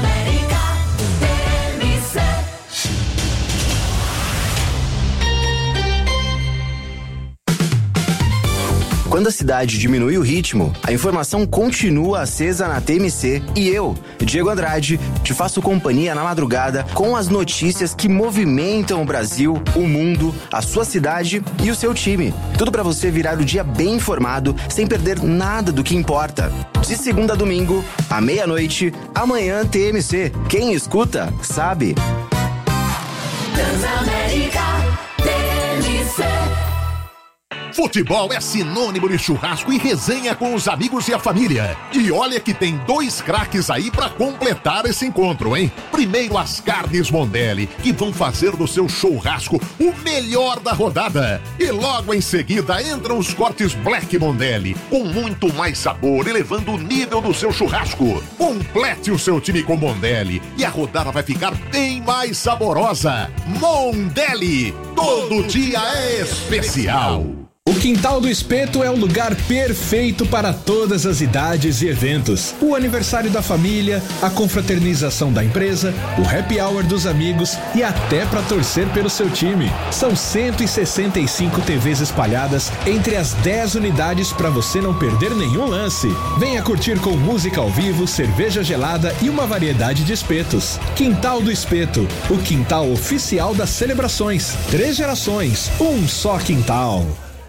Quando a cidade diminui o ritmo, a informação continua acesa na T M C e eu, Diego Andrade, te faço companhia na madrugada com as notícias que movimentam o Brasil, o mundo, a sua cidade e o seu time. Tudo para você virar o dia bem informado, sem perder nada do que importa. De segunda a domingo, à meia-noite, amanhã T M C. Quem escuta, sabe. Transamérica T M C. Futebol é sinônimo de churrasco e resenha com os amigos e a família. E olha que tem dois craques aí pra completar esse encontro, hein? Primeiro as carnes Mondelli, que vão fazer do seu churrasco o melhor da rodada. E logo em seguida entram os cortes Black Mondelli, com muito mais sabor, elevando o nível do seu churrasco. Complete o seu time com Mondelli e a rodada vai ficar bem mais saborosa. Mondelli, todo dia é especial. O Quintal do Espeto é o lugar perfeito para todas as idades e eventos. O aniversário da família, a confraternização da empresa, o happy hour dos amigos e até para torcer pelo seu time. São cento e sessenta e cinco T Vs espalhadas entre as dez unidades para você não perder nenhum lance. Venha curtir com música ao vivo, cerveja gelada e uma variedade de espetos. Quintal do Espeto, o quintal oficial das celebrações. Três gerações, um só quintal.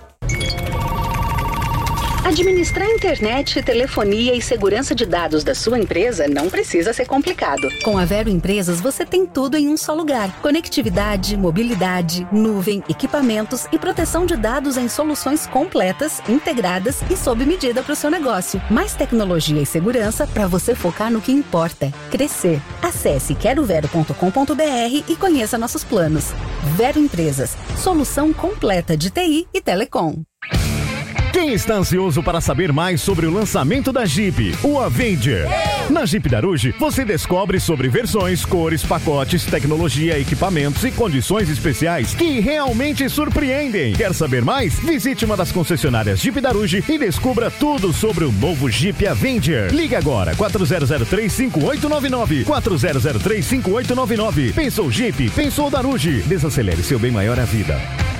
Administrar internet, telefonia e segurança de dados da sua empresa não precisa ser complicado. Com a Vero Empresas, você tem tudo em um só lugar. Conectividade, mobilidade, nuvem, equipamentos e proteção de dados em soluções completas, integradas e sob medida para o seu negócio. Mais tecnologia e segurança para você focar no que importa: crescer. Acesse quero vero ponto com ponto b r e conheça nossos planos. Vero Empresas, solução completa de T I e telecom. Quem está ansioso para saber mais sobre o lançamento da Jeep, o Avenger? Na Jeep Daruge, você descobre sobre versões, cores, pacotes, tecnologia, equipamentos e condições especiais que realmente surpreendem. Quer saber mais? Visite uma das concessionárias Jeep Daruge e descubra tudo sobre o novo Jeep Avenger. Ligue agora, quatro zero zero três, cinco oito nove nove, quatro zero zero três, cinco oito nove nove. Pensou Jeep? Pensou Daruge. Desacelere seu bem maior à vida.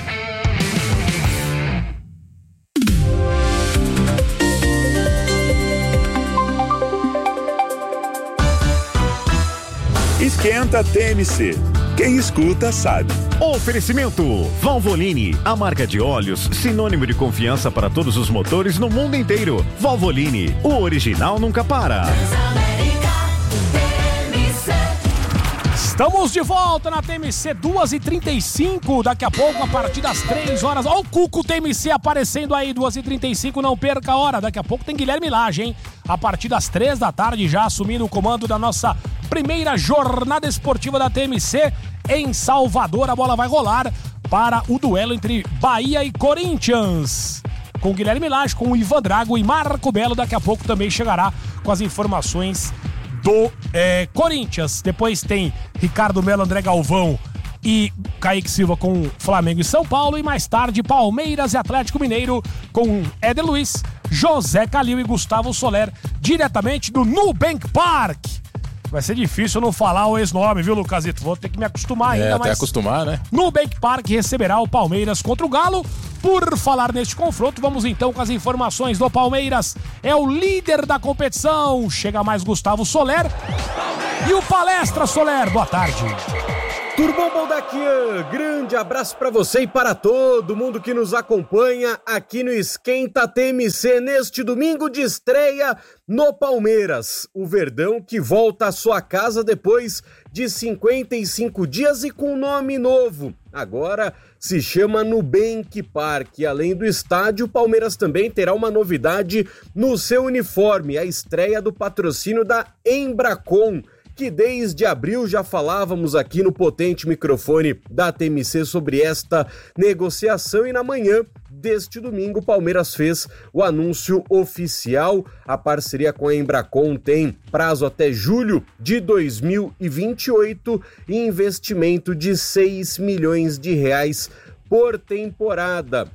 Esquenta T M C. Quem escuta sabe. Oferecimento Valvoline, a marca de óleos, sinônimo de confiança para todos os motores no mundo inteiro. Valvoline, o original nunca para. Estamos de volta na T M C, duas e trinta e cinco. Daqui a pouco, a partir das três horas. Olha o Cuco T M C aparecendo aí, duas e trinta e cinco. Não perca a hora. Daqui a pouco tem Guilherme Lage, hein? A partir das três da tarde, já assumindo o comando da nossa primeira jornada esportiva da T M C em Salvador. A bola vai rolar para o duelo entre Bahia e Corinthians. Com Guilherme Lage, com o Ivan Drago e Marco Belo. Daqui a pouco também chegará com as informações do é, Corinthians. Depois tem Ricardo Melo, André Galvão e Kaique Silva com Flamengo e São Paulo. E mais tarde, Palmeiras e Atlético Mineiro com Éder Luiz, José Calil e Gustavo Soler, diretamente do Nubank Park. Vai ser difícil não falar o ex-nome, viu, Lucasito? Vou ter que me acostumar ainda, é, até mas... acostumar, né? Nubank Park receberá o Palmeiras contra o Galo. Por falar neste confronto, vamos então com as informações do Palmeiras. É o líder da competição. Chega mais Gustavo Soler. E o Palestra Soler, boa tarde. Turbão Baldaquian, grande abraço para você e para todo mundo que nos acompanha aqui no Esquenta T M C neste domingo de estreia no Palmeiras. O Verdão que volta à sua casa depois de cinquenta e cinco dias e com nome novo. Agora se chama Nubank Park. Além do estádio, o Palmeiras também terá uma novidade no seu uniforme, a estreia do patrocínio da Embracon, que desde abril já falávamos aqui no potente microfone da T M C sobre esta negociação, e na manhã deste domingo o Palmeiras fez o anúncio oficial. A parceria com a Embracon tem prazo até julho de dois mil e vinte e oito e investimento de seis milhões de reais por temporada.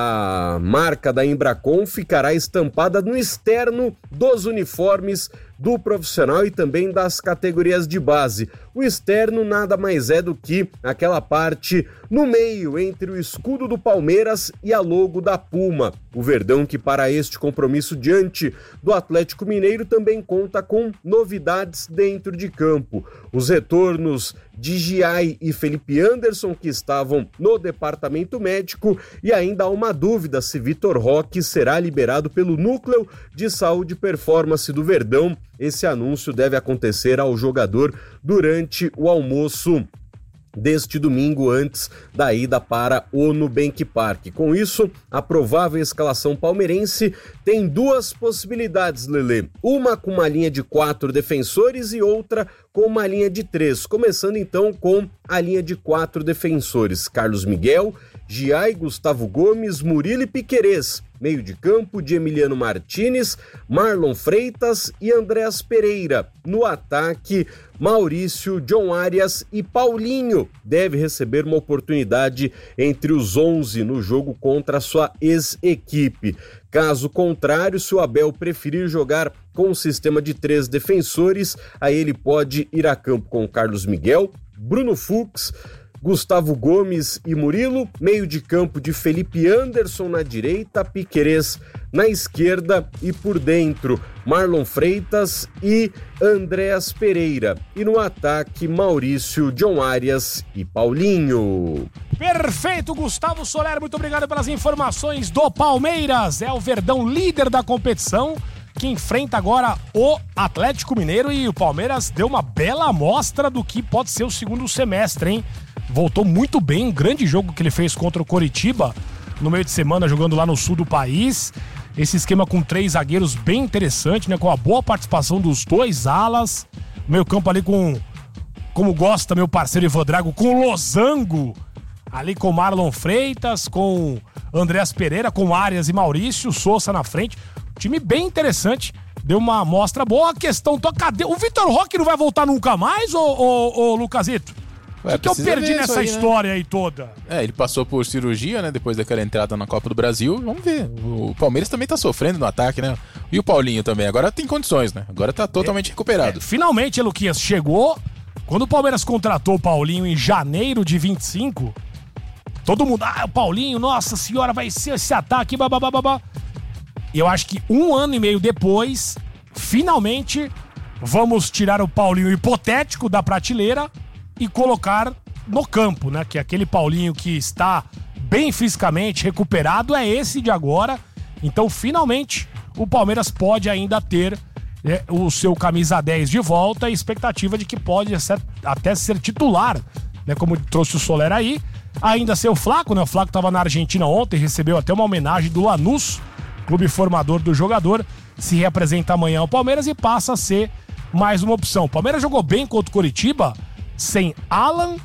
A marca da Embracon ficará estampada no externo dos uniformes do profissional e também das categorias de base. O externo nada mais é do que aquela parte no meio entre o escudo do Palmeiras e a logo da Puma. O Verdão, que para este compromisso diante do Atlético Mineiro também conta com novidades dentro de campo. Os retornos de Giai e Felipe Anderson, que estavam no departamento médico, e ainda há uma dúvida se Vitor Roque será liberado pelo Núcleo de Saúde e Performance do Verdão. Esse anúncio deve acontecer ao jogador durante o almoço deste domingo, antes da ida para o Nubank Park. Com isso, a provável escalação palmeirense tem duas possibilidades, Lelê. Uma com uma linha de quatro defensores e outra com uma linha de três. Começando então com a linha de quatro defensores: Carlos Miguel, Giai, Gustavo Gomes, Murilo e Piquerez. Meio de campo de Emiliano Martinez, Marlon Freitas e Andréas Pereira. No ataque, Maurício, John Arias e Paulinho deve receber uma oportunidade entre os onze no jogo contra a sua ex-equipe. Caso contrário, se o Abel preferir jogar com o sistema de três defensores, aí ele pode ir a campo com Carlos Miguel, Bruno Fux, Gustavo Gomes e Murilo, meio de campo de Felipe Anderson na direita, Piquerez na esquerda e por dentro Marlon Freitas e Andréas Pereira. E no ataque, Maurício, John Arias e Paulinho. Perfeito, Gustavo Soler, muito obrigado pelas informações do Palmeiras. É o Verdão líder da competição, que enfrenta agora o Atlético Mineiro, e o Palmeiras deu uma bela amostra do que pode ser o segundo semestre, hein? Voltou muito bem, um grande jogo que ele fez contra o Coritiba no meio de semana, jogando lá no sul do país. Esse esquema com três zagueiros bem interessante, né? Com a boa participação dos dois alas. Meio campo ali com, como gosta meu parceiro Ivan Drago, com Losango, ali com Marlon Freitas, com Andréas Pereira, com Arias e Maurício, Sousa na frente. Time bem interessante, deu uma amostra boa. A questão, tô, cadê? O Vitor Roque não vai voltar nunca mais, ô, ô, ô Lucasito? O que, que eu perdi nessa aí, história, né? Aí toda? É, ele passou por cirurgia, né? Depois daquela entrada na Copa do Brasil. Vamos ver. O Palmeiras também tá sofrendo no ataque, né? E o Paulinho também. Agora tem condições, né? Agora tá totalmente é, recuperado. É, finalmente, Luquinhas, chegou. Quando o Palmeiras contratou o Paulinho em janeiro de vinte e cinco, todo mundo, ah, o Paulinho, nossa senhora, vai ser esse ataque, babá. E eu acho que um ano e meio depois, finalmente, vamos tirar o Paulinho hipotético da prateleira e colocar no campo, né? Que é aquele Paulinho que está bem fisicamente recuperado, é esse de agora. Então, finalmente, o Palmeiras pode ainda ter é, o seu camisa dez de volta, e expectativa de que pode ser, até ser titular, né? Como trouxe o Soler aí. Ainda ser o Flaco, né? O Flaco estava na Argentina ontem, recebeu até uma homenagem do Lanús, clube formador do jogador. Se representa amanhã ao Palmeiras e passa a ser mais uma opção. O Palmeiras jogou bem contra o Coritiba, sem Alan,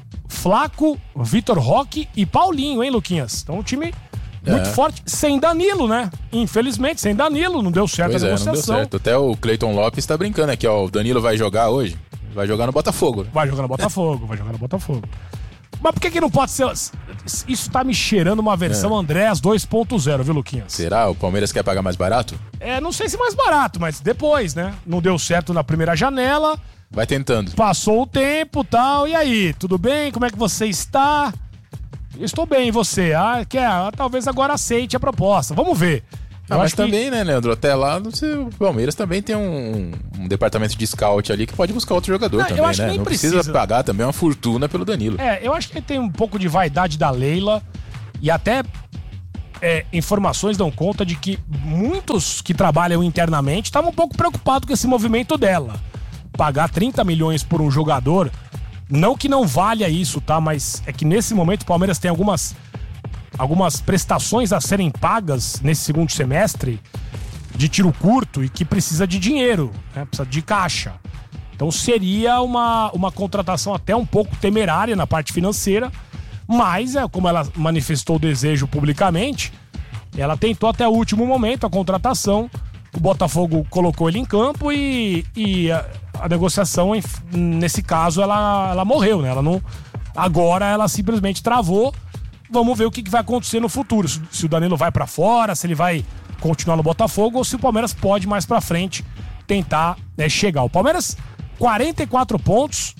Flaco, Vitor Roque e Paulinho, hein, Luquinhas? Então, um time muito É. forte, sem Danilo, né? Infelizmente, sem Danilo, não deu certo Pois a é, não deu negociação. certo. Até o Cleiton Lopes tá brincando aqui, ó. O Danilo vai jogar hoje? Vai jogar no Botafogo. Né? Vai jogar no Botafogo, vai jogar no Botafogo. Mas por que que não pode ser... Isso tá me cheirando uma versão É. Andréas dois ponto zero, viu, Luquinhas? Será? O Palmeiras quer pagar mais barato? É, não sei se mais barato, mas depois, né? Não deu certo na primeira janela, Vai tentando. passou o tempo e tal. E aí, tudo bem? Como é que você está? Estou bem, e você? Ah, quer? Ah, talvez agora aceite a proposta. Vamos ver. Ah, Eu mas acho que- também, né, Leandro? Até lá, não sei, o Palmeiras também tem um, um departamento de scout ali que pode buscar outro jogador Não, eu também, acho que né? nem Não precisa. precisa. pagar também uma fortuna pelo Danilo. É, eu acho que tem um pouco de vaidade da Leila e até é, informações dão conta de que muitos que trabalham internamente estavam um pouco preocupados com esse movimento dela. Pagar trinta milhões por um jogador, não que não valha isso, tá? Mas é que nesse momento o Palmeiras tem algumas, algumas prestações a serem pagas nesse segundo semestre de tiro curto e que precisa de dinheiro, né? Precisa de caixa. Então seria uma, uma contratação até um pouco temerária na parte financeira, mas é como ela manifestou o desejo publicamente, ela tentou até o último momento a contratação, o Botafogo colocou ele em campo e, e a, a negociação, enf- nesse caso, ela, ela morreu, né? Ela não, agora ela simplesmente travou. Vamos ver o que, que vai acontecer no futuro, se, se o Danilo vai pra fora, se ele vai continuar no Botafogo ou se o Palmeiras pode mais pra frente tentar né, chegar. O Palmeiras, quarenta e quatro pontos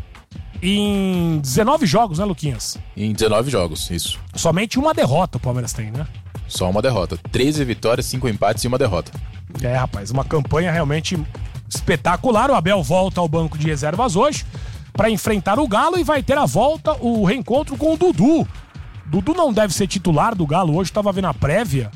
em dezenove jogos, né, Luquinhas? Em dezenove jogos, isso. Somente uma derrota o Palmeiras tem, né? Só uma derrota. treze vitórias, cinco empates e uma derrota. É, rapaz, uma campanha realmente espetacular. O Abel volta ao banco de reservas hoje para enfrentar o Galo e vai ter a volta, o reencontro com o Dudu. Dudu não deve ser titular do Galo hoje, estava vendo a prévia,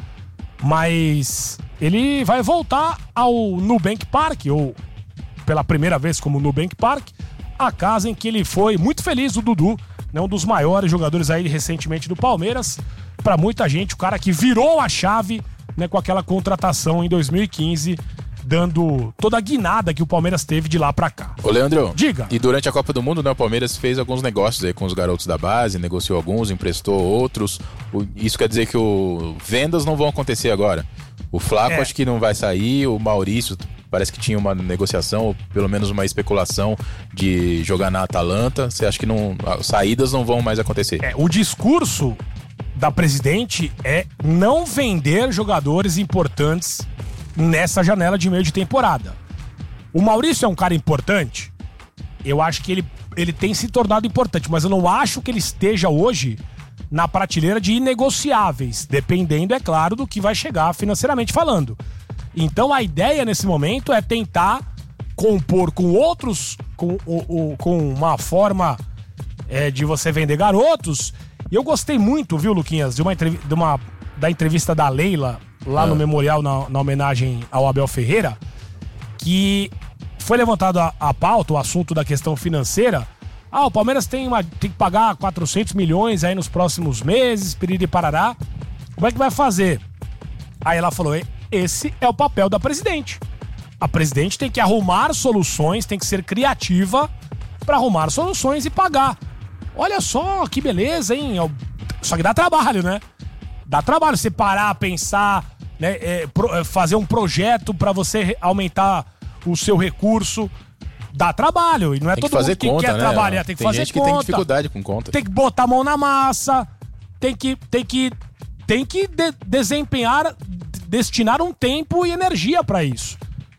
mas ele vai voltar ao Nubank Park, ou pela primeira vez como Nubank Park, a casa em que ele foi muito feliz, o Dudu, né, um dos maiores jogadores aí recentemente do Palmeiras. Para muita gente, o cara que virou a chave né, com aquela contratação em dois mil e quinze, dando toda a guinada que o Palmeiras teve de lá pra cá. Ô, Leandro. Diga. E durante a Copa do Mundo, né, o Palmeiras fez alguns negócios aí com os garotos da base, negociou alguns, emprestou outros. O- Isso quer dizer que o vendas não vão acontecer agora. O Flaco É. acho que não vai sair, o Maurício parece que tinha uma negociação, ou pelo menos uma especulação de jogar na Atalanta. Você acha que não, as saídas não vão mais acontecer? É, o discurso da presidente é não vender jogadores importantes nessa janela de meio de temporada. O Maurício é um cara importante? Eu acho que ele, ele tem se tornado importante, mas eu não acho que ele esteja hoje na prateleira de inegociáveis, dependendo, é claro, do que vai chegar financeiramente falando. Então a ideia nesse momento é tentar compor com outros, com, o, o- com uma forma é, de você vender garotos. E eu gostei muito, viu, Luquinhas, de uma, entrev- de uma da entrevista da Leila lá Ah. no Memorial, na, na homenagem ao Abel Ferreira, que foi levantado a, a pauta, o assunto da questão financeira. Ah, o Palmeiras tem, uma, tem que pagar quatrocentos milhões aí nos próximos meses, piriri parará. Como é que vai fazer? Aí ela falou, esse é o papel da presidente. A presidente tem que arrumar soluções, tem que ser criativa para arrumar soluções e pagar. Olha só, que beleza, hein? Só que dá trabalho, né? Dá trabalho você parar, pensar, né? É, pro- é, fazer um projeto para você re- aumentar o seu recurso. Dá trabalho. E não é Tem que todo fazer mundo que conta, quer né? trabalhar. Tem que Tem fazer gente que conta. tem dificuldade com conta. Tem que botar a mão na massa. Tem que, tem que, tem que de- desempenhar, destinar um tempo e energia para isso.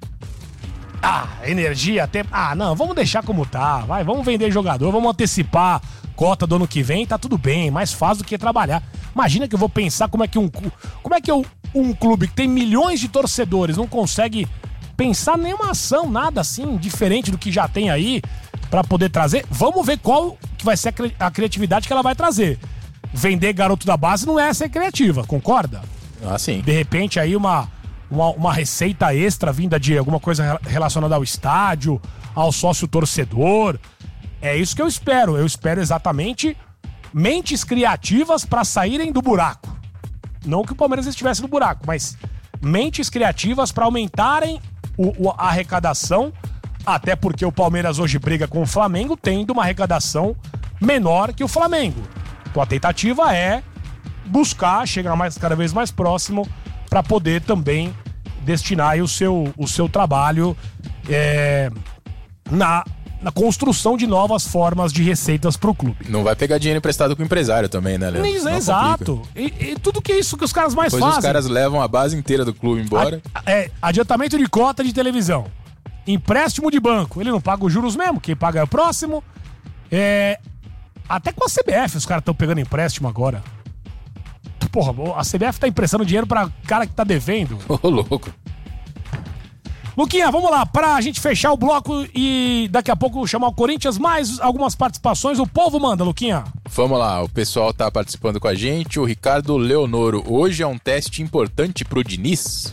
Ah, energia, tempo. Ah, não, vamos deixar como tá. Vai, vamos vender jogador, vamos antecipar cota do ano que vem, tá tudo bem, mais fácil do que trabalhar. Imagina que eu vou pensar como é que um, cu- como é que eu, um clube que tem milhões de torcedores não consegue pensar nenhuma ação, nada assim, diferente do que já tem aí pra poder trazer. Vamos ver qual que vai ser a cri- a criatividade que ela vai trazer. Vender garoto da base não é ser criativa, concorda? Ah, sim. De repente aí uma, uma, uma receita extra vinda de alguma coisa rela- relacionada ao estádio, ao sócio torcedor. É isso que eu espero. Eu espero exatamente mentes criativas para saírem do buraco. Não que o Palmeiras estivesse no buraco, mas mentes criativas para aumentarem o- o- a arrecadação, até porque o Palmeiras hoje briga com o Flamengo, tendo uma arrecadação menor que o Flamengo. Então a tentativa é buscar chegar mais, cada vez mais próximo para poder também destinar aí o seu, o seu trabalho é, na, na construção de novas formas de receitas pro clube. Não vai pegar dinheiro emprestado com o empresário também, né, Leandro? Isso, exato. E, e tudo que é isso que os caras mais Depois fazem. os caras levam a base inteira do clube embora. A, é, adiantamento de cota de televisão. Empréstimo de banco. Ele não paga os juros mesmo, quem paga é o próximo. É, até com a C B F os caras estão pegando empréstimo agora. Porra, a C B F tá emprestando dinheiro pra cara que tá devendo. Ô, oh, louco. Luquinha, vamos lá, pra gente fechar o bloco e daqui a pouco chamar o Corinthians, mais algumas participações. O povo manda, Luquinha. Vamos lá, o pessoal tá participando com a gente. O Ricardo Leonoro, hoje é um teste importante pro Diniz?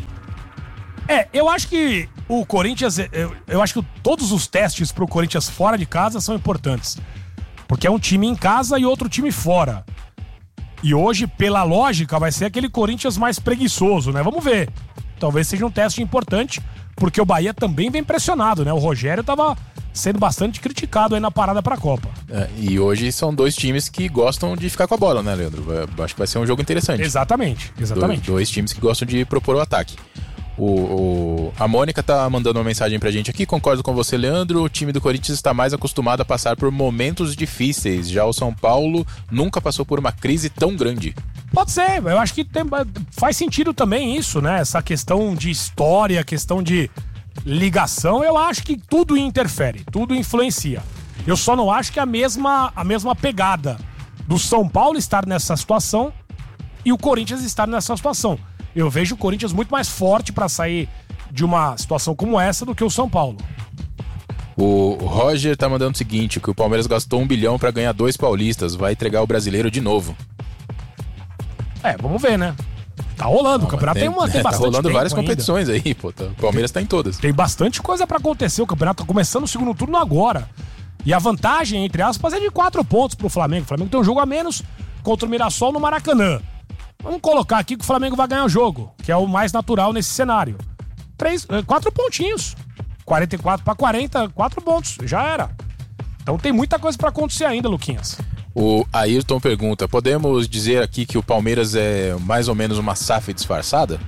É, eu acho que o Corinthians, eu, eu acho que todos os testes pro Corinthians fora de casa são importantes. Porque é um time em casa e outro time fora. E hoje, pela lógica, vai ser aquele Corinthians mais preguiçoso, né? Vamos ver. Talvez seja um teste importante, porque o Bahia também vem pressionado, né? O Rogério tava sendo bastante criticado aí na parada pra Copa. É, e hoje são dois times que gostam de ficar com a bola, né, Leandro? Eu acho que vai ser um jogo interessante. Exatamente, exatamente. Dois, dois times que gostam de propor o ataque. O, o, a Mônica tá mandando uma mensagem pra gente aqui. Concordo com você, Leandro. O time do Corinthians está mais acostumado a passar por momentos difíceis. Já o São Paulo nunca passou por uma crise tão grande. Pode ser, eu acho que tem, faz sentido também isso, né? Essa questão de história, questão de ligação, eu acho que tudo interfere, tudo influencia. Eu só não acho que é a mesma, a mesma pegada do São Paulo estar nessa situação e o Corinthians estar nessa situação. Eu vejo o Corinthians muito mais forte para sair de uma situação como essa do que o São Paulo. O Roger tá mandando o seguinte, que o Palmeiras gastou um bilhão para ganhar dois paulistas, vai entregar o brasileiro de novo. É, vamos ver, né? Tá rolando, Não, o campeonato tem, tem, uma, tem é, bastante Tá rolando várias ainda. competições aí, pô. Tá, o Palmeiras tá em todas. Tem bastante coisa para acontecer, o campeonato tá começando o segundo turno agora. E a vantagem, entre aspas, é de quatro pontos pro Flamengo. O Flamengo tem um jogo a menos contra o Mirassol no Maracanã. Vamos colocar aqui que o Flamengo vai ganhar o jogo, que é o mais natural nesse cenário. Três, quatro pontinhos. quarenta e quatro para quarenta, quatro pontos. Já era. Então tem muita coisa para acontecer ainda, Luquinhas. O Ayrton pergunta, podemos dizer aqui que o Palmeiras é mais ou menos uma S A F disfarçada?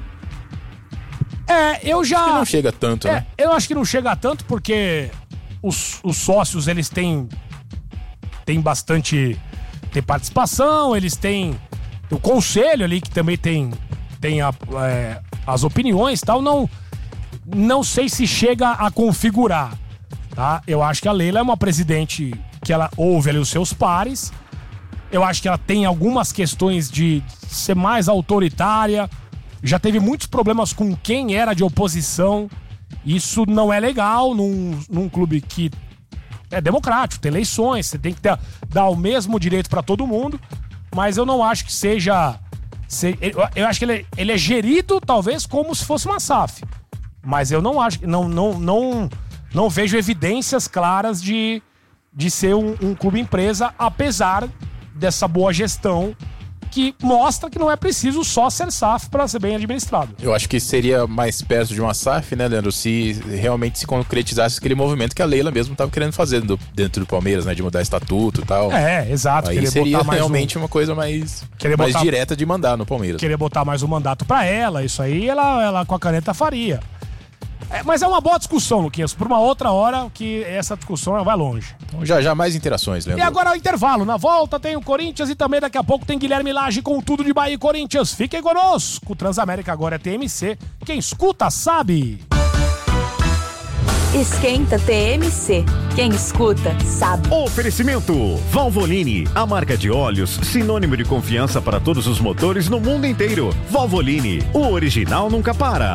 É, eu já... Acho que não chega tanto, é, né? Eu acho que não chega tanto porque os, os sócios, eles têm, têm bastante tem participação, eles têm o conselho ali que também tem, tem a, é, as opiniões e tal. Não, não sei se chega a configurar, tá? Eu acho que a Leila é uma presidente que ela ouve ali os seus pares. Eu acho que ela tem algumas questões de ser mais autoritária. Já teve muitos problemas com quem era de oposição. Isso não é legal num, num clube que é democrático, tem eleições, você tem que ter, dar o mesmo direito para todo mundo. Mas eu não acho que seja... Se, eu, eu acho que ele, ele é gerido, talvez, como se fosse uma S A F. Mas eu não acho... Não, não, não, não vejo evidências claras de, de ser um, um clube empresa, apesar dessa boa gestão que mostra que não é preciso só ser S A F para ser bem administrado. Eu acho que seria mais perto de uma S A F, né, Leandro, se realmente se concretizasse aquele movimento que a Leila mesmo estava querendo fazer do, dentro do Palmeiras, né, de mudar estatuto e tal. É, exato. Aí seria botar mais realmente um... uma coisa mais, Querer mais botar... direta de mandar no Palmeiras. Querer botar mais um mandato para ela, isso aí ela, ela com a caneta faria. É, mas é uma boa discussão, Luquinhas, por uma outra hora que essa discussão vai longe. Então já já mais interações, Leandro. E agora o intervalo, na volta tem o Corinthians e também daqui a pouco tem Guilherme Lage com tudo de Bahia e Corinthians. Fiquem conosco, o Transamérica agora é T M C, quem escuta sabe. Esquenta T M C, quem escuta sabe. Oferecimento Valvoline, a marca de óleos sinônimo de confiança para todos os motores no mundo inteiro. Valvoline, o original nunca para.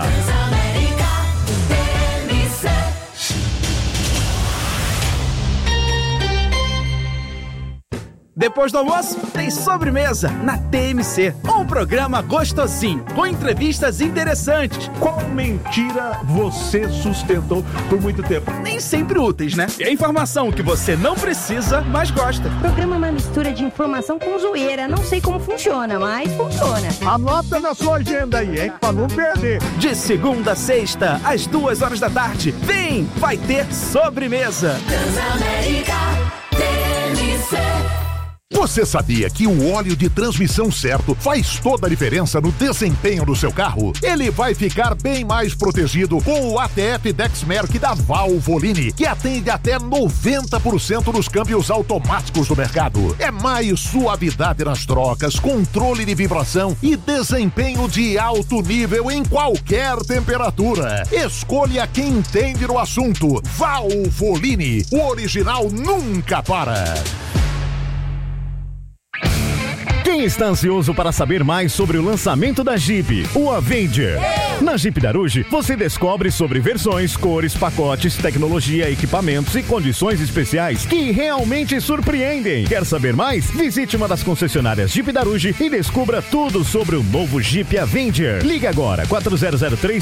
Depois do almoço, tem sobremesa na T M C. Um programa gostosinho, com entrevistas interessantes. Qual mentira você sustentou por muito tempo? Nem sempre úteis, né? E a informação que você não precisa, mas gosta. O programa é uma mistura de informação com zoeira. Não sei como funciona, mas funciona. Anota na sua agenda aí, hein? Pra não perder. De segunda a sexta, às duas horas da tarde. Vem, vai ter sobremesa. Transamérica T M C. Você sabia que o óleo de transmissão certo faz toda a diferença no desempenho do seu carro? Ele vai ficar bem mais protegido com o A T F Dexmerc da Valvoline, que atende até noventa por cento dos câmbios automáticos do mercado. É mais suavidade nas trocas, controle de vibração e desempenho de alto nível em qualquer temperatura. Escolha quem entende no assunto. Valvoline, o original nunca para. Quem está ansioso para saber mais sobre o lançamento da Jeep, o Avenger? Na Jeep Daruge, você descobre sobre versões, cores, pacotes, tecnologia, equipamentos e condições especiais que realmente surpreendem. Quer saber mais? Visite uma das concessionárias Jeep Daruge e descubra tudo sobre o novo Jeep Avenger. Ligue agora, quatro zero zero três,